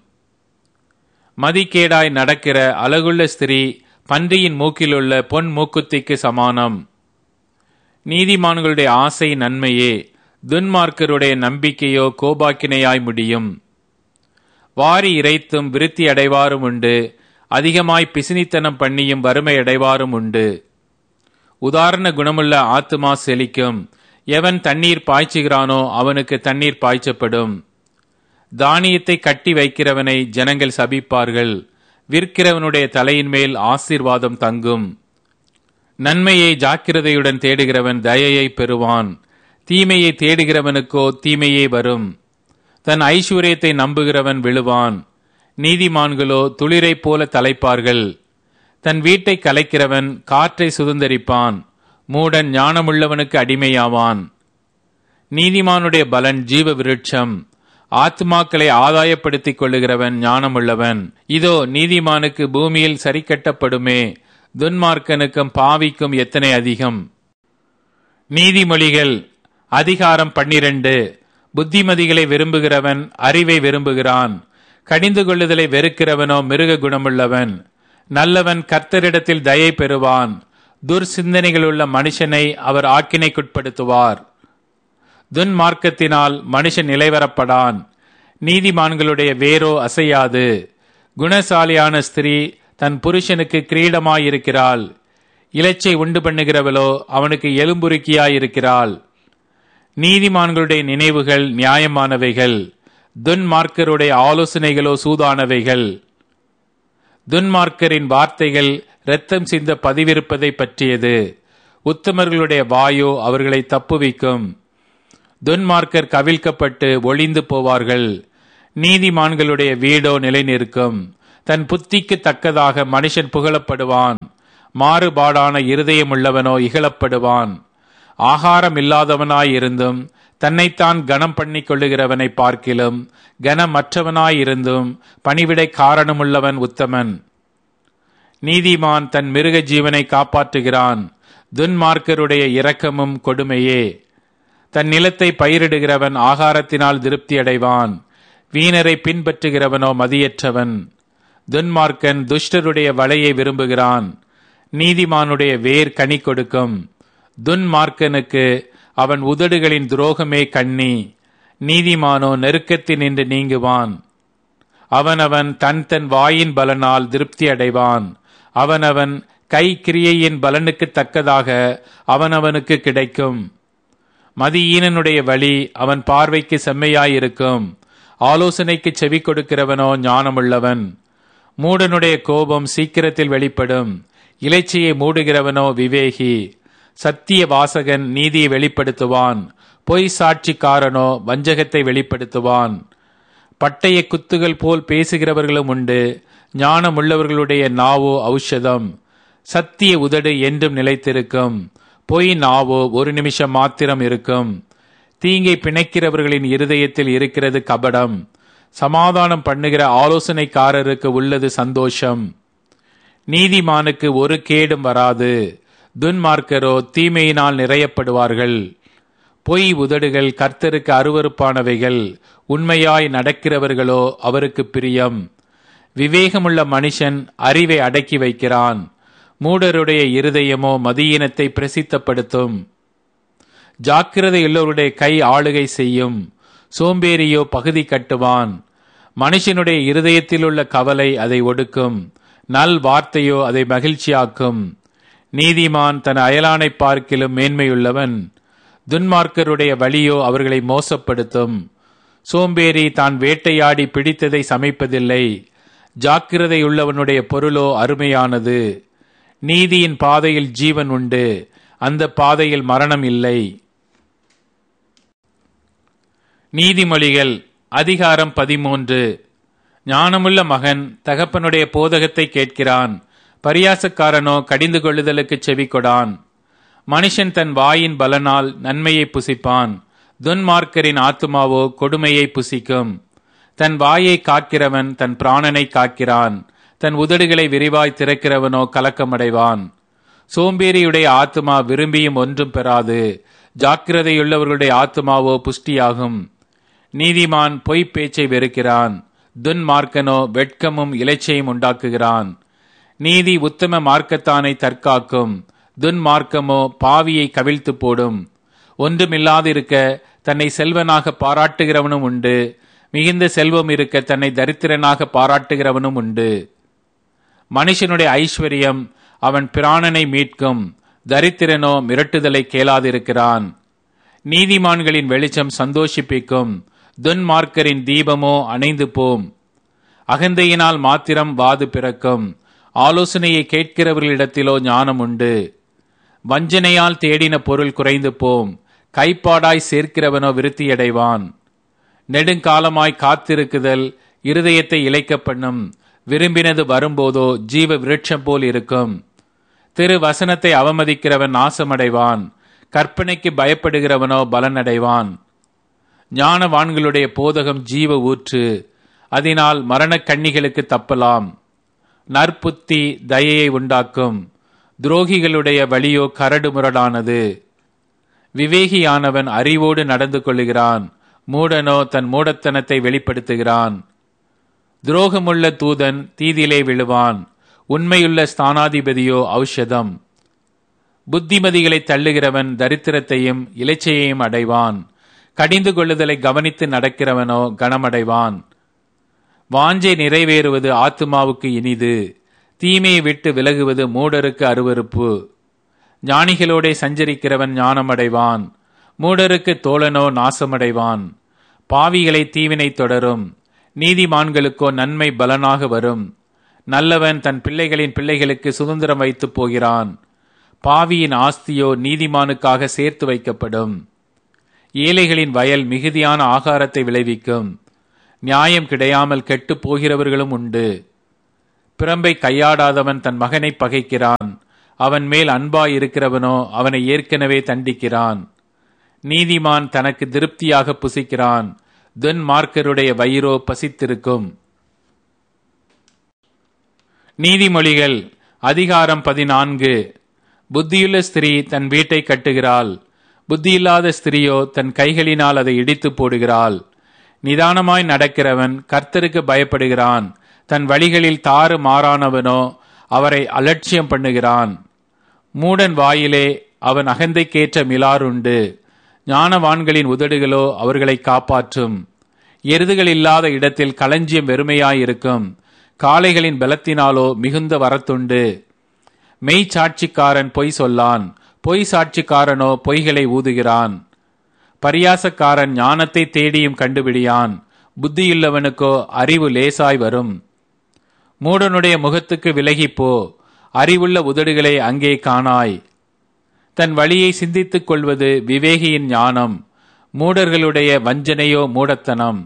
மதிக்கேடாய் நடக்கிற அழகுள்ள ஸ்திரீ பன்றியின் மூக்கிலுள்ள பொன் மூக்குத்திக்கு சமானம். நீதிமான்களுடைய ஆசை நன்மையே, துன்மார்க்கருடைய நம்பிக்கையோ கோபாக்கினையாய் முடியும். வாரி இறைத்தும் விருத்தி அடைவாரும் உண்டு, அதிகமாய் பிசினித்தனம் பண்ணியும் வறுமை அடைவாரும் உண்டு. உதாரண குணமுள்ள ஆத்துமா செழிக்கும், எவன் தண்ணீர் பாய்ச்சுகிறானோ அவனுக்கு தண்ணீர் பாய்ச்சப்படும். தானியத்தை கட்டி வைக்கிறவனை ஜனங்கள் சபிப்பார்கள், விற்கிறவனுடைய தலையின் மேல் ஆசீர்வாதம் தங்கும். நன்மையை ஜாக்கிரதையுடன் தேடுகிறவன் தயையை பெறுவான், தீமையை தேடுகிறவனுக்கோ தீமையே வரும். தன் ஐஸ்வர்யத்தை நம்புகிறவன் விழுவான், நீதிமான்களோ துளிரை போல தலைப்பார்கள். தன் வீட்டை கலைக்கிறவன் காற்றை சுதந்தரிப்பான், மூடன் ஞானமுள்ளவனுக்கு அடிமையாவான். நீதிமானுடைய பலன் ஜீவ விருட்சம், ஆத்மாக்களை ஆதாயப்படுத்திக் கொள்ளுகிறவன் ஞானமுள்ளவன். இதோ நீதிமானுக்கு பூமியில் சரி கட்டப்படுமே, துன்மார்க்கனுக்கும் பாவிக்கும் எத்தனை அதிகம். நீதிமொழிகள் அதிகாரம் பன்னிரண்டு. புத்திமதிகளை விரும்புகிறவன் அறிவை விரும்புகிறான், கடிந்து கொள்ளுதலை வெறுக்கிறவனோ மிருக குணமுள்ளவன். நல்லவன் கர்த்தரிடத்தில் தயை பெறுவான், துர்சிந்தனைகளுள்ள மனுஷனை அவர் ஆக்கினைக்குட்படுத்துவார். துன்மார்க்கத்தினால் மனுஷன் நிலைவரப்படான், நீதிமான்களுடைய வேரோ அசையாது. குணசாலியான ஸ்திரீ தன் புருஷனுக்கு கிரீடமாயிருக்கிறாள், இலச்சை உண்டு பண்ணுகிறவளோ அவனுக்கு எலும்புருக்கியாயிருக்கிறாள். நீதிமான்களுடைய நினைவுகள் நியாயமானவைகள், துன்மார்க்கருடைய ஆலோசனைகளோ சூதானவைகள். துன்மார்க்கரின் வார்த்தைகள் இரத்தம் சிந்த பதிவிருப்பதை பற்றியது. உத்தமர்களுடைய வாயோ அவர்களை தப்புவிக்கும். துன்மார்க்கர் கவிழ்க்கப்பட்டு ஒளிந்து போவார்கள். நீதிமான்களுடைய வீடோ நிலை நிற்கும். தன் புத்திக்கு தக்கதாக மனுஷன் புகழப்படுவான். மாறுபாடான இருதயமுள்ளவனோ இகழப்படுவான். ஆகாரம் இல்லாதவனாயிருந்தும் தன்னைத்தான் கனம் பண்ணி கொள்ளுகிறவனை பார்க்கிலும் கனமற்றவனாயிருந்தும் பணிவிடை காரணமுள்ளவன் உத்தமன். நீதிமான் தன் மிருக ஜீவனை காப்பாற்றுகிறான். துன்மார்க்கருடைய இரக்கமும் கொடுமையே. தன் நிலத்தை பயிரிடுகிறவன் ஆகாரத்தினால் திருப்தி அடைவான். வீணரை பின்பற்றுகிறவனோ மதியற்றவன். துன்மார்க்கன் துஷ்டருடைய வலையை விரும்புகிறான். நீதிமானுடைய வேர் கனி கொடுக்கும். துன்மார்க்கனுக்கு அவன் உதடுகளின் துரோகமே கண்ணி. நீதிமானோ நெருக்கத்தினின்று நீங்குவான். அவனவன் தன் தன் வாயின் பலனால் திருப்தி அடைவான். அவனவன் கை கிரியையின் பலனுக்கு தக்கதாக அவனவனுக்கு கிடைக்கும். மதியீனனுடைய வழி அவன் பார்வைக்கு செம்மையாயிருக்கும். ஆலோசனைக்கு செவி கொடுக்கிறவனோ ஞானமுள்ளவன். மூடனுடைய கோபம் சீக்கிரத்தில் வெளிப்படும். இலைச்சையை மூடுகிறவனோ விவேகி. சத்திய வாசகன் நீதியை வெளிப்படுத்துவான். பொய் சாட்சிக்காரனோ வஞ்சகத்தை வெளிப்படுத்துவான். பட்டய குத்துகள் போல் பேசுகிறவர்களும் உண்டு. ஞானமுள்ளவர்களுடைய நாவோ ஔஷதம். சத்திய உதடு என்றும் நிலைத்திருக்கும். பொய் நாவோ ஒரு நிமிஷம் மாத்திரம் இருக்கும். தீங்கை பிணைக்கிறவர்களின் இருதயத்தில் இருக்கிறது கபடம். சமாதானம் பண்ணுகிற ஆலோசனைக்காரருக்கு உள்ளது சந்தோஷம். நீதிமானுக்கு ஒரு கேடும் வராது. துன்மார்க்கரோ தீமையினால் நிறையப்படுவார்கள். பொய் உதடுகள் கர்த்தருக்கு அருவருப்பானவைகள். உண்மையாய் நடக்கிறவர்களோ அவருக்கு பிரியம். விவேகமுள்ள மனுஷன் அறிவை அடக்கி வைக்கிறான். மூடருடைய இருதயமோ மதியீனத்தை பிரசித்தப்படுத்தும். ஜாக்கிரதையுள்ளவருடைய கை ஆளுகை செய்யும். சோம்பேறியோ பகுதி கட்டுவான். மனுஷனுடைய இருதயத்தில் உள்ள கவலை அதை ஒடுக்கும். நல் வார்த்தையோ அதை மகிழ்ச்சியாக்கும். நீதிமான் தன் அயலானை பார்க்கிலும் மேன்மையுள்ளவன். துன்மார்க்கருடைய வழியோ அவர்களை மோசப்படுத்தும். சோம்பேறி தான் வேட்டையாடி பிடித்ததை சமைப்பதில்லை. ஜாக்கிரதையுள்ளவனுடைய பொருளோ அருமையானது. நீதியின் பாதையில் ஜீவன் உண்டு. அந்த பாதையில் மரணம் இல்லை. நீதிமொழிகள் அதிகாரம் பதிமூன்று. ஞானமுள்ள மகன் தகப்பனுடைய போதகத்தை கேட்கிறான். பரியாசக்காரனோ கடிந்து கொள்ளுதலுக்கு செவி கொடான். மனுஷன் தன் வாயின் பலனால் நன்மையை புசிப்பான். துன்மார்க்கரின் ஆத்துமாவோ கொடுமையை புசிக்கும். தன் வாயை காக்கிறவன் தன் பிராணனை காக்கிறான். தன் உதடுகளை விரிவாய் திறக்கிறவனோ கலக்கமடைவான். சோம்பேறியுடைய ஆத்துமா விரும்பியும் ஒன்றும் பெறாது. ஜாக்கிரதையுள்ளவர்களுடைய ஆத்துமாவோ புஷ்டியாகும். நீதிமான் பொய்ப் பேச்சை வெறுக்கிறான். துன்மார்க்கனோ வெட்கமும் இலைச்சையும் உண்டாக்குகிறான். நீதி உத்தம மார்க்கத்தானை தற்காக்கும். துன்மார்க்கமோ பாவியை கவிழ்த்து போடும். ஒன்றுமில்லாதிருக்க தன்னை செல்வனாக பாராட்டுகிறவனும் உண்டு. மிகுந்த செல்வம் இருக்க தன்னை தரித்திரனாக பாராட்டுகிறவனும் உண்டு. மனுஷனுடைய ஐஸ்வர்யம் அவன் பிராணனை மீட்கும். தரித்திரனோ மிரட்டுதலை கேளாதிருக்கிறான். நீதிமான்களின் வெளிச்சம் சந்தோஷிப்பிக்கும். துன்மார்க்கரின் தீபமோ அணைந்து போம். அகந்தையினால் மாத்திரம் வாது பிறக்கும். ஆலோசனையை கேட்கிறவர்களிடத்திலோ ஞானம் உண்டு. வஞ்சனையால் தேடின பொருள் குறைந்து போம். கைப்பாடாய் சேர்க்கிறவனோ விருத்தியடைவான். நெடுங்காலமாய் காத்திருக்குதல் இருதயத்தை இளைக்க பண்ணும். விரும்பினது வரும்போதோ ஜீவ விருட்சம் போல் இருக்கும். திரு வசனத்தை அவமதிக்கிறவன் நாசமடைவான். கற்பனைக்கு பயப்படுகிறவனோ பலனடைவான். ஞானவான்களுடைய போதகம் ஜீவ ஊற்று. அதனால் மரணக் கண்ணிகளுக்கு தப்பலாம். நற்புத்தி தயையை உண்டாக்கும். துரோகிகளுடைய வழியோ கரடு முரடானது. விவேகியானவன் அறிவோடு நடந்து கொள்ளுகிறான். மூடனோ தன் மூடத்தனத்தை வெளிப்படுத்துகிறான். துரோகமுள்ள தூதன் தீதிலே விழுவான். உண்மையுள்ள ஸ்தானாதிபதியோ ஔஷதம். புத்திமதிகளை தள்ளுகிறவன் தரித்திரத்தையும் இலைச்சையையும் அடைவான். கடிந்து கொள்ளுதலை கவனித்து நடக்கிறவனோ கனமடைவான். வாஞ்சை நிறைவேறுவது ஆத்துமாவுக்கு இனிது. தீமையை விட்டு விலகுவது மூடருக்கு அருவருப்பு. ஞானிகளோடே சஞ்சரிக்கிறவன் ஞானமடைவான். மூடருக்கு தோழனோ நாசமடைவான். பாவிகளை தீவினை தொடரும். நீதிமான்களுக்கோ நன்மை பலனாக வரும். நல்லவன் தன் பிள்ளைகளின் பிள்ளைகளுக்கு சுதந்திரம் வைத்து போகிறான். பாவியின் ஆஸ்தியோ நீதிமானுக்காக சேர்த்து வைக்கப்படும். ஏழைகளின் வயல் மிகுதியான ஆகாரத்தை விளைவிக்கும். நியாயம் கிடையாமல் கெட்டு போகிறவர்களும் உண்டு. பிரம்பை கையாடாதவன் தன் மகனை பகைக்கிறான். அவன் மேல் அன்பாய் இருக்கிறவனோ அவனை ஏற்கனவே தண்டிக்கிறான். நீதிமான் தனக்கு திருப்தியாக புசிக்கிறான். துன்மார்க்கருடைய வயிறோ பசித்திருக்கும். நீதிமொழிகள் அதிகாரம் பதினான்கு. புத்தியுள்ள ஸ்திரீ தன் வீட்டை கட்டுகிறாள். புத்தியில்லாத ஸ்திரியோ தன் கைகளினால் அதை இடித்து போடுகிறாள். நிதானமாய் நடக்கிறவன் கர்த்தருக்கு பயப்படுகிறான். தன் வழிகளில் தாறு மாறானவனோ அவரை அலட்சியம் பண்ணுகிறான். மூடன் வாயிலே அவன் அகந்தைக்கேற்ற மிலாறுண்டு. ஞானவான்களின் உதடுகளோ அவர்களை காப்பாற்றும். எருதுகள் இல்லாத இடத்தில் களஞ்சியம் வெறுமையாயிருக்கும். காளைகளின் பலத்தினாலோ மிகுந்த வரத்துண்டு. மெய் சாட்சிக்காரன் பொய் சொல்லான். பொய் சாட்சிக்காரனோ பொய்களை ஊதுகிறான். பரியாசக்காரன் ஞானத்தை தேடியும் கண்டுபிடியான். புத்தியுள்ளவனுக்கோ அறிவு லேசாய் வரும். மூடனுடைய முகத்துக்கு விலகிப்போ. அறிவுள்ள உதடுகளை அங்கே காணாய். தன் வழியை சிந்தித்துக் கொள்வது விவேகியின் ஞானம். மூடர்களுடைய வஞ்சனையோ மூடத்தனம்.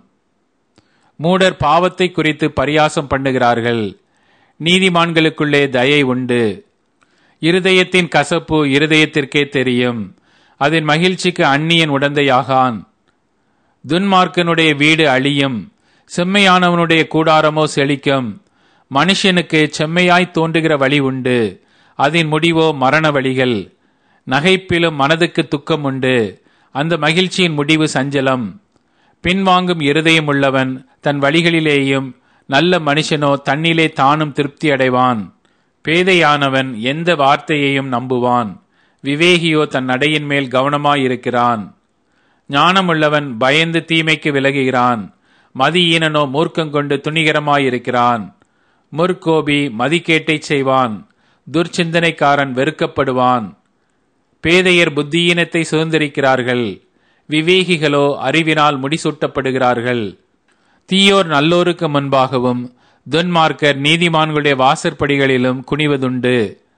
மூடர் பாவத்தை குறித்து பரியாசம் பண்ணுகிறார்கள். நீதிமான்களுக்குள்ளே தயை உண்டு. இருதயத்தின் கசப்பு இருதயத்திற்கே தெரியும். அதன் மகிழ்ச்சிக்கு அந்நியன் உடந்தையாகான். துன்மார்க்கனுடைய வீடு அழியும். செம்மையானவனுடைய கூடாரமோ செழிக்கும். மனுஷனுக்கு செம்மையாய் தோன்றுகிற வழி உண்டு. அதன் முடிவோ மரண வழிகள். நகைப்பிலும் மனதுக்கு துக்கம் உண்டு. அந்த மகிழ்ச்சியின் முடிவு சஞ்சலம். பின்வாங்கும் இருதயம் உள்ளவன் தன் வழிகளிலேயும், நல்ல மனுஷனோ தன்னிலே தானும் திருப்தி அடைவான். பேதையானவன் எந்த வார்த்தையையும் நம்புவான். விவேகியோ தன் நடையின் மேல் கவனமாயிருக்கிறான். ஞானமுள்ளவன் பயந்து தீமைக்கு விலகுகிறான். மதியீனனோ மூர்க்கங்கொண்டு துணிகரமாயிருக்கிறான். முற்கோபி மதிக்கேட்டை செய்வான். துர்ச்சிந்தனைக்காரன் வெறுக்கப்படுவான். பேதையர் புத்தியீனத்தை சுதந்திரிக்கிறார்கள். விவேகிகளோ அறிவினால் முடிசூட்டப்படுகிறார்கள். தீயோர் நல்லோருக்கு முன்பாகவும் துன்மார்க்கர் நீதிமான்களுடைய வாசற்படிகளிலும் குனிவதுண்டு.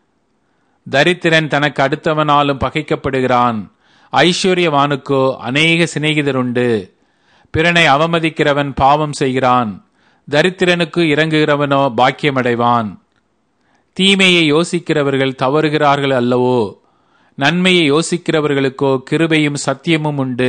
தரித்திரன் தனக்கு அடுத்தவனாலும் பகைக்கப்படுகிறான். ஐஸ்வர்யவானுக்கோ அநேக சிநேகிதருண்டு. பிறனை அவமதிக்கிறவன் பாவம் செய்கிறான். தரித்திரனுக்கு இறங்குகிறவனோ பாக்கியமடைவான். தீமையை யோசிக்கிறவர்கள் தவறுகிறார்கள் அல்லவோ. நன்மையை யோசிக்கிறவர்களுக்கோ கிருபையும் சத்தியமும் உண்டு.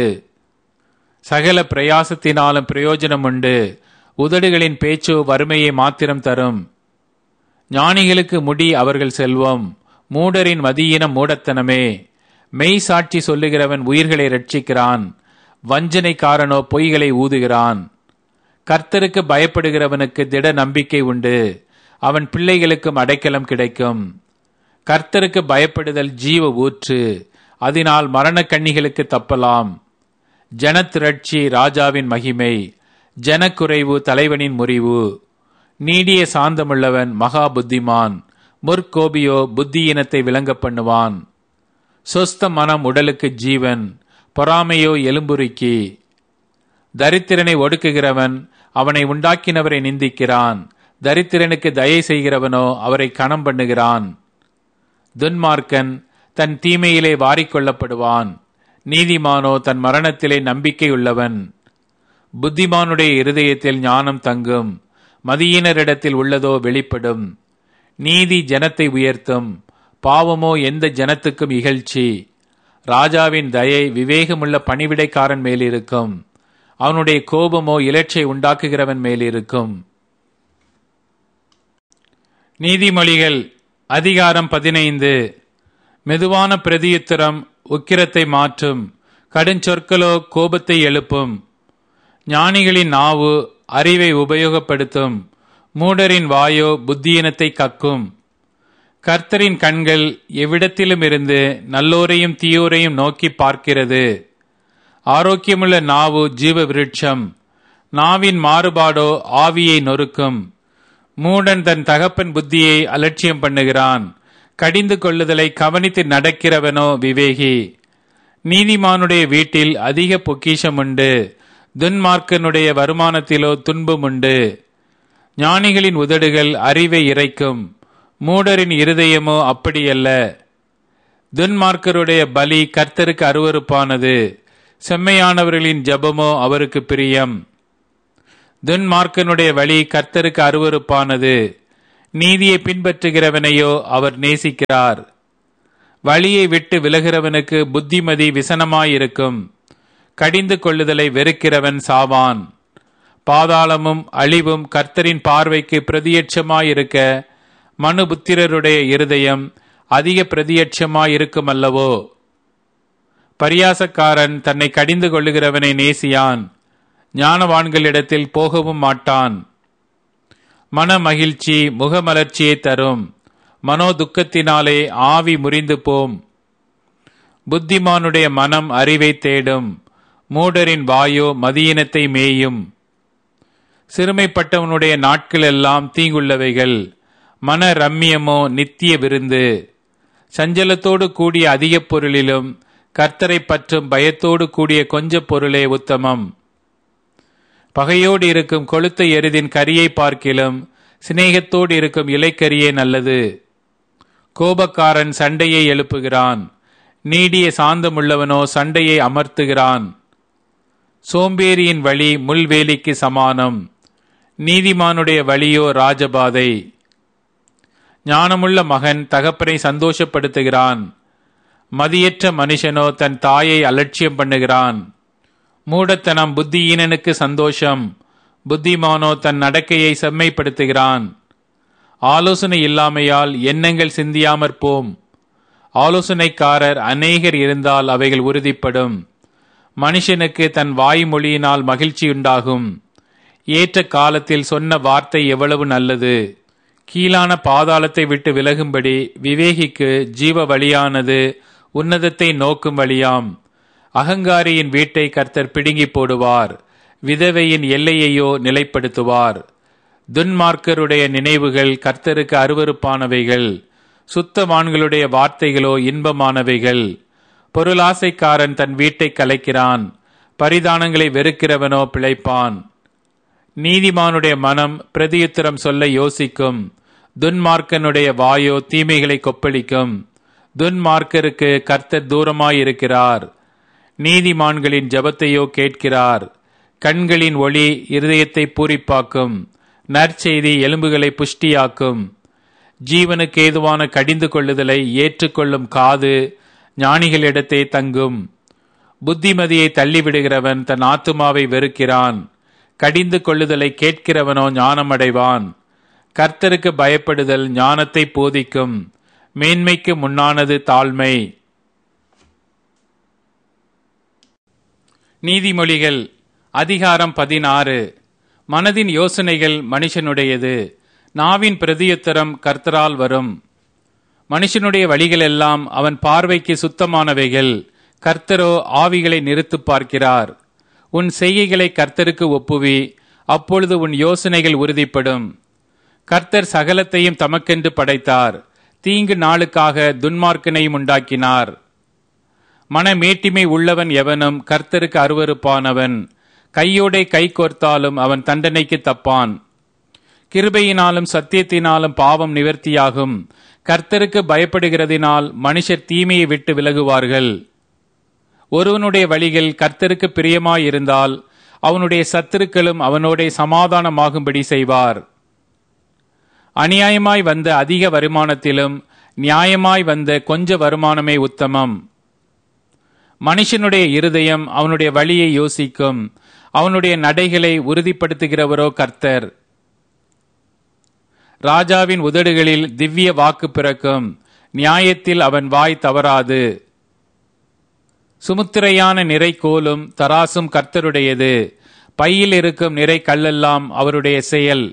சகல பிரயாசத்தினாலும் பிரயோஜனம் உண்டு. உதடுகளின் பேச்சோ வறுமையை மாத்திரம் தரும். ஞானிகளுக்கு முடி அவர்கள் செல்வம். மூடரின் மதியினம் மூடத்தனமே. மெய் சாட்சி சொல்லுகிறவன் உயிர்களை ரட்சிக்கிறான். வஞ்சனைக்காரனோ பொய்களை ஊதுகிறான். கர்த்தருக்கு பயப்படுகிறவனுக்கு திட நம்பிக்கை உண்டு. அவன் பிள்ளைகளுக்கும் அடைக்கலம் கிடைக்கும். கர்த்தருக்கு பயப்படுதல் ஜீவ ஊற்று. அதனால் மரண கண்ணிகளுக்கு தப்பலாம். ஜனத்திரட்சி ராஜாவின் மகிமை. ஜனக்குறைவு தலைவனின் முறிவு. நீடிய சாந்தமுள்ளவன் மகா புத்திமான். முற்கோபியோ புத்தியினத்தை விளங்க பண்ணுவான். சொஸ்த மனம் உடலுக்கு ஜீவன். பொறாமையோ எலும்புருக்கி. தரித்திரனை ஒடுக்குகிறவன் அவனை உண்டாக்கினவரை நிந்திக்கிறான். தரித்திரனுக்கு தயை செய்கிறவனோ அவரை கனம் பண்ணுகிறான். துன்மார்க்கன் தன் தீமையிலே வாரிக்கொள்ளப்படுவான். நீதிமானோ தன் மரணத்திலே நம்பிக்கையுள்ளவன். புத்திமானுடைய இருதயத்தில் ஞானம் தங்கும். மதியினரிடத்தில் உள்ளதோ வெளிப்படும். நீதி ஜனத்தை உயர்த்தும். பாவமோ எந்த ஜனத்துக்கும் இகழ்ச்சி. ராஜாவின் தயை விவேகமுள்ள பணிவிடைக்காரன் மேலிருக்கும். அவனுடைய கோபமோ இலட்சை உண்டாக்குகிறவன் மேலிருக்கும். நீதிமொழிகள் அதிகாரம் பதினைந்து. மெதுவான பிரதியுத்தரம் உக்கிரத்தை மாற்றும். கடுஞ்சொற்களோ கோபத்தை எழுப்பும். ஞானிகளின் நாவு அறிவை உபயோகப்படுத்தும். மூடரின் வாயோ புத்தியினத்தை கக்கும். கர்த்தரின் கண்கள் எவ்விடத்திலும் இருந்து நல்லோரையும் தீயோரையும் நோக்கி பார்க்கிறது. ஆரோக்கியமுள்ள நாவு ஜீவ விருட்சம். நாவின் மாறுபாடோ ஆவியை நொறுக்கும். மூடன் தன் தகப்பன் புத்தியை அலட்சியம் பண்ணுகிறான். கடிந்து கொள்ளுதலை கவனித்து நடக்கிறவனோ விவேகி. நீதிமானுடைய வீட்டில் அதிக பொக்கிஷம் உண்டு. துன்மார்க்கனுடைய வருமானத்திலோ துன்பம் உண்டு. ஞானிகளின் உதடுகள் அறிவை இறைக்கும், மூடரின் இருதயமோ அப்படியல்ல. துன்மார்க்கருடைய பலி கர்த்தருக்கு அருவருப்பானது, செம்மையானவர்களின் ஜெபமோ அவருக்கு பிரியம். துன்மார்க்கனுடைய வழி கர்த்தருக்கு அருவருப்பானது, நீதியை பின்பற்றுகிறவனையோ அவர் நேசிக்கிறார். வழியை விட்டு விலகிறவனுக்கு புத்திமதி விசனமாயிருக்கும், கடிந்து கொள்ளுதலை வெறுக்கிறவன் சாவான். பாதாளமும் அழிவும் கர்த்தரின் பார்வைக்கு பிரதியட்சமாயிருக்க, மனுபுத்திரருடைய இருதயம் அதிக பிரதியட்சமாயிருக்கும் அல்லவோ. பரியாசக்காரன் தன்னை கடிந்து கொள்ளுகிறவனை நேசியான், ஞானவான்களிடத்தில் போகவும் மாட்டான். மன மகிழ்ச்சி முகமலர்ச்சியை தரும், மனோ துக்கத்தினாலே ஆவி முறிந்து போம். புத்திமானுடைய மனம் அறிவை தேடும், மூடரின் வாயோ மதியினத்தை மேயும். சிறுமைப்பட்டவனுடைய நாட்கள் எல்லாம் தீங்குள்ளவைகள், மன ரம்மியமோ நித்திய விருந்து. சஞ்சலத்தோடு கூடிய அதிக பொருளிலும் கர்த்தரை பற்றும் பயத்தோடு கூடிய கொஞ்ச பொருளே உத்தமம். பகையோடு இருக்கும் கொளுத்த எருதின் கரியை பார்க்கிலும் சிநேகத்தோடு இருக்கும் இலைக்கரியே நல்லது. கோபக்காரன் சண்டையை எழுப்புகிறான், நீடிய சாந்தமுள்ளவனோ சண்டையை அமர்த்துகிறான். சோம்பேறியின் வழி முள்வேலிக்கு சமானம், நீதிமானுடைய வழியோ ராஜபாதை. ஞானமுள்ள மகன் தகப்பனை சந்தோஷப்படுத்துகிறான், மதியற்ற மனுஷனோ தன் தாயை அலட்சியம் பண்ணுகிறான். மூடத்தனம் புத்தியீனனுக்கு சந்தோஷம், புத்திமானோ தன் நடக்கையை செம்மைப்படுத்துகிறான். ஆலோசனை இல்லாமையால் எண்ணங்கள் சிந்தியாமற் போம், ஆலோசனைக்காரர் அநேகர் இருந்தால் அவைகள் உறுதிப்படும். மனுஷனுக்கு தன் வாய்மொழியினால் மகிழ்ச்சியுண்டாகும், ஏற்ற காலத்தில் சொன்ன வார்த்தை எவ்வளவு நல்லது. கீழான பாதாளத்தை விட்டு விலகும்படி விவேகிக்கு ஜீவ வழியானது உன்னதத்தை நோக்கும் வழியாம். அகங்காரியின் வீட்டை கர்த்தர் பிடுங்கி போடுவார், விதவையின் எல்லையையோ நிலைப்படுத்துவார். துன்மார்க்கருடைய நினைவுகள் கர்த்தருக்கு அருவருப்பானவைகள், சுத்தவான்களுடைய வார்த்தைகளோ இன்பமானவைகள். பொருளாசைக்காரன் தன் வீட்டை கலைக்கிறான், பரிதானங்களை வெறுக்கிறவனோ பிழைப்பான். நீதிமானுடைய மனம் பிரதியுத்தரம் சொல்ல யோசிக்கும், துன்மார்க்கனுடைய வாயோ தீமைகளை கொப்பளிக்கும். துன்மார்க்கருக்கு கர்த்தர் தூரமாயிருக்கிறார், நீதிமான்களின் ஜெபத்தையோ கேட்கிறார். கண்களின் ஒளி இருதயத்தை பூரிப்பாக்கும், நற்செய்தி எலும்புகளை புஷ்டியாக்கும். ஜீவனுக்கு ஏதுவான கடிந்து கொள்ளுதலை ஏற்றுக்கொள்ளும் காது ஞானிகளிடத்தே தங்கும். புத்திமதியை தள்ளிவிடுகிறவன் தன் ஆத்துமாவை வெறுக்கிறான், கடிந்து கொள்ளுதலை கேட்கிறவனோ ஞானமடைவான். கர்த்தருக்கு பயப்படுதல் ஞானத்தை போதிக்கும், மேன்மைக்கு முன்னானது தாழ்மை. நீதிமொழிகள் அதிகாரம் பதினாறு. மனதின் யோசனைகள் மனுஷனுடையது, நாவின் பிரதியுத்தரம் கர்த்தரால் வரும். மனுஷனுடைய வழிகளெல்லாம் அவன் பார்வைக்கு சுத்தமானவைகள், கர்த்தரோ ஆவிகளை நிறுத்து பார்க்கிறார். உன் செய்கைகளை கர்த்தருக்கு ஒப்புவி, அப்பொழுது உன் யோசனைகள் உறுதிப்படும். கர்த்தர் சகலத்தையும் தமக்கென்று படைத்தார், தீங்கு நாளுக்காக துன்மார்க்கனையும் உண்டாக்கினார். மனமேட்டிமை உள்ளவன் எவனும் கர்த்தருக்கு அருவருப்பானவன், கையோடை கை கோர்த்தாலும் அவன் தண்டனைக்கு தப்பான். கிருபையினாலும் சத்தியத்தினாலும் பாவம் நிவர்த்தியாகும், கர்த்தருக்கு பயப்படுகிறதினால் மனுஷர் தீமையை விட்டு விலகுவார்கள். ஒருவனுடைய வழிகள் கர்த்தருக்கு பிரியமாயிருந்தால் அவனுடைய சத்துருக்களும் அவனோட சமாதானமாகும்படி செய்வார். அநியாயமாய் வந்த அதிக வருமானத்திலும் நியாயமாய் வந்த கொஞ்ச வருமானமே உத்தமம். மனுஷனுடைய இருதயம் அவனுடைய வழியை யோசிக்கும், அவனுடைய நடைகளை உறுதிப்படுத்துகிறவரோ கர்த்தர். ராஜாவின் உதடுகளில் திவ்ய வாக்கு பிறக்கும், நியாயத்தில் அவன் வாய் தவறாது. சுமுத்திரையான நிறை கோலும் தராசும் கர்த்தருடையது, பையில் இருக்கும் நிறை கல்லெல்லாம் அவருடைய செயல்.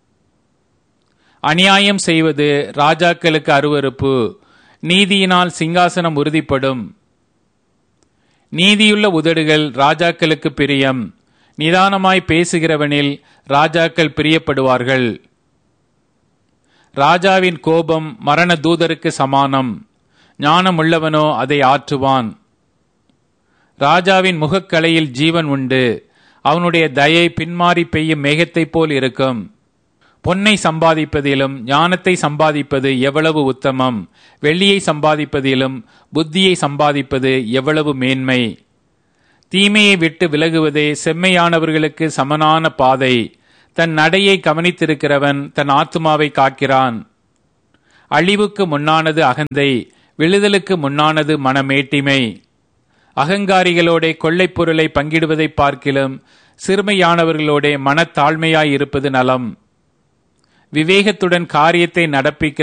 அநியாயம் செய்வது ராஜாக்களுக்கு அருவருப்பு, நீதியினால் சிங்காசனம் உறுதிப்படும். நீதியுள்ள உதடுகள் ராஜாக்களுக்கு பிரியம், நிதானமாய் பேசுகிறவனில் ராஜாக்கள் பிரியப்படுவார்கள். ராஜாவின் கோபம் மரண தூதருக்கு சமானம், ஞானமுள்ளவனோ அதை ஆற்றுவான். ராஜாவின் முகக்கலையில் ஜீவன் உண்டு, அவனுடைய தயை பின்மாறி பெய்யும் மேகத்தைப் போல் இருக்கும். பொன்னை சம்பாதிப்பதிலும் ஞானத்தை சம்பாதிப்பது எவ்வளவு உத்தமம், வெள்ளியை சம்பாதிப்பதிலும் புத்தியை சம்பாதிப்பது எவ்வளவு மேன்மை. தீமையை விட்டு விலகுவதே செம்மையானவர்களுக்கு சமனான பாதை. தன் நடையை கவனித்திருக்கிறவன் தன் ஆத்துமாவை காக்கிறான். அழிவுக்கு முன்னானது அகந்தை, விழுதலுக்கு முன்னானது மனமேட்டிமை. அகங்காரிகளோட கொள்ளைப் பொருளை பங்கிடுவதை பார்க்கிலும் சிறுமையானவர்களோட மனத்தாழ்மையாயிருப்பது நலம். விவேகத்துடன் காரியத்தை நடப்பிக்கிற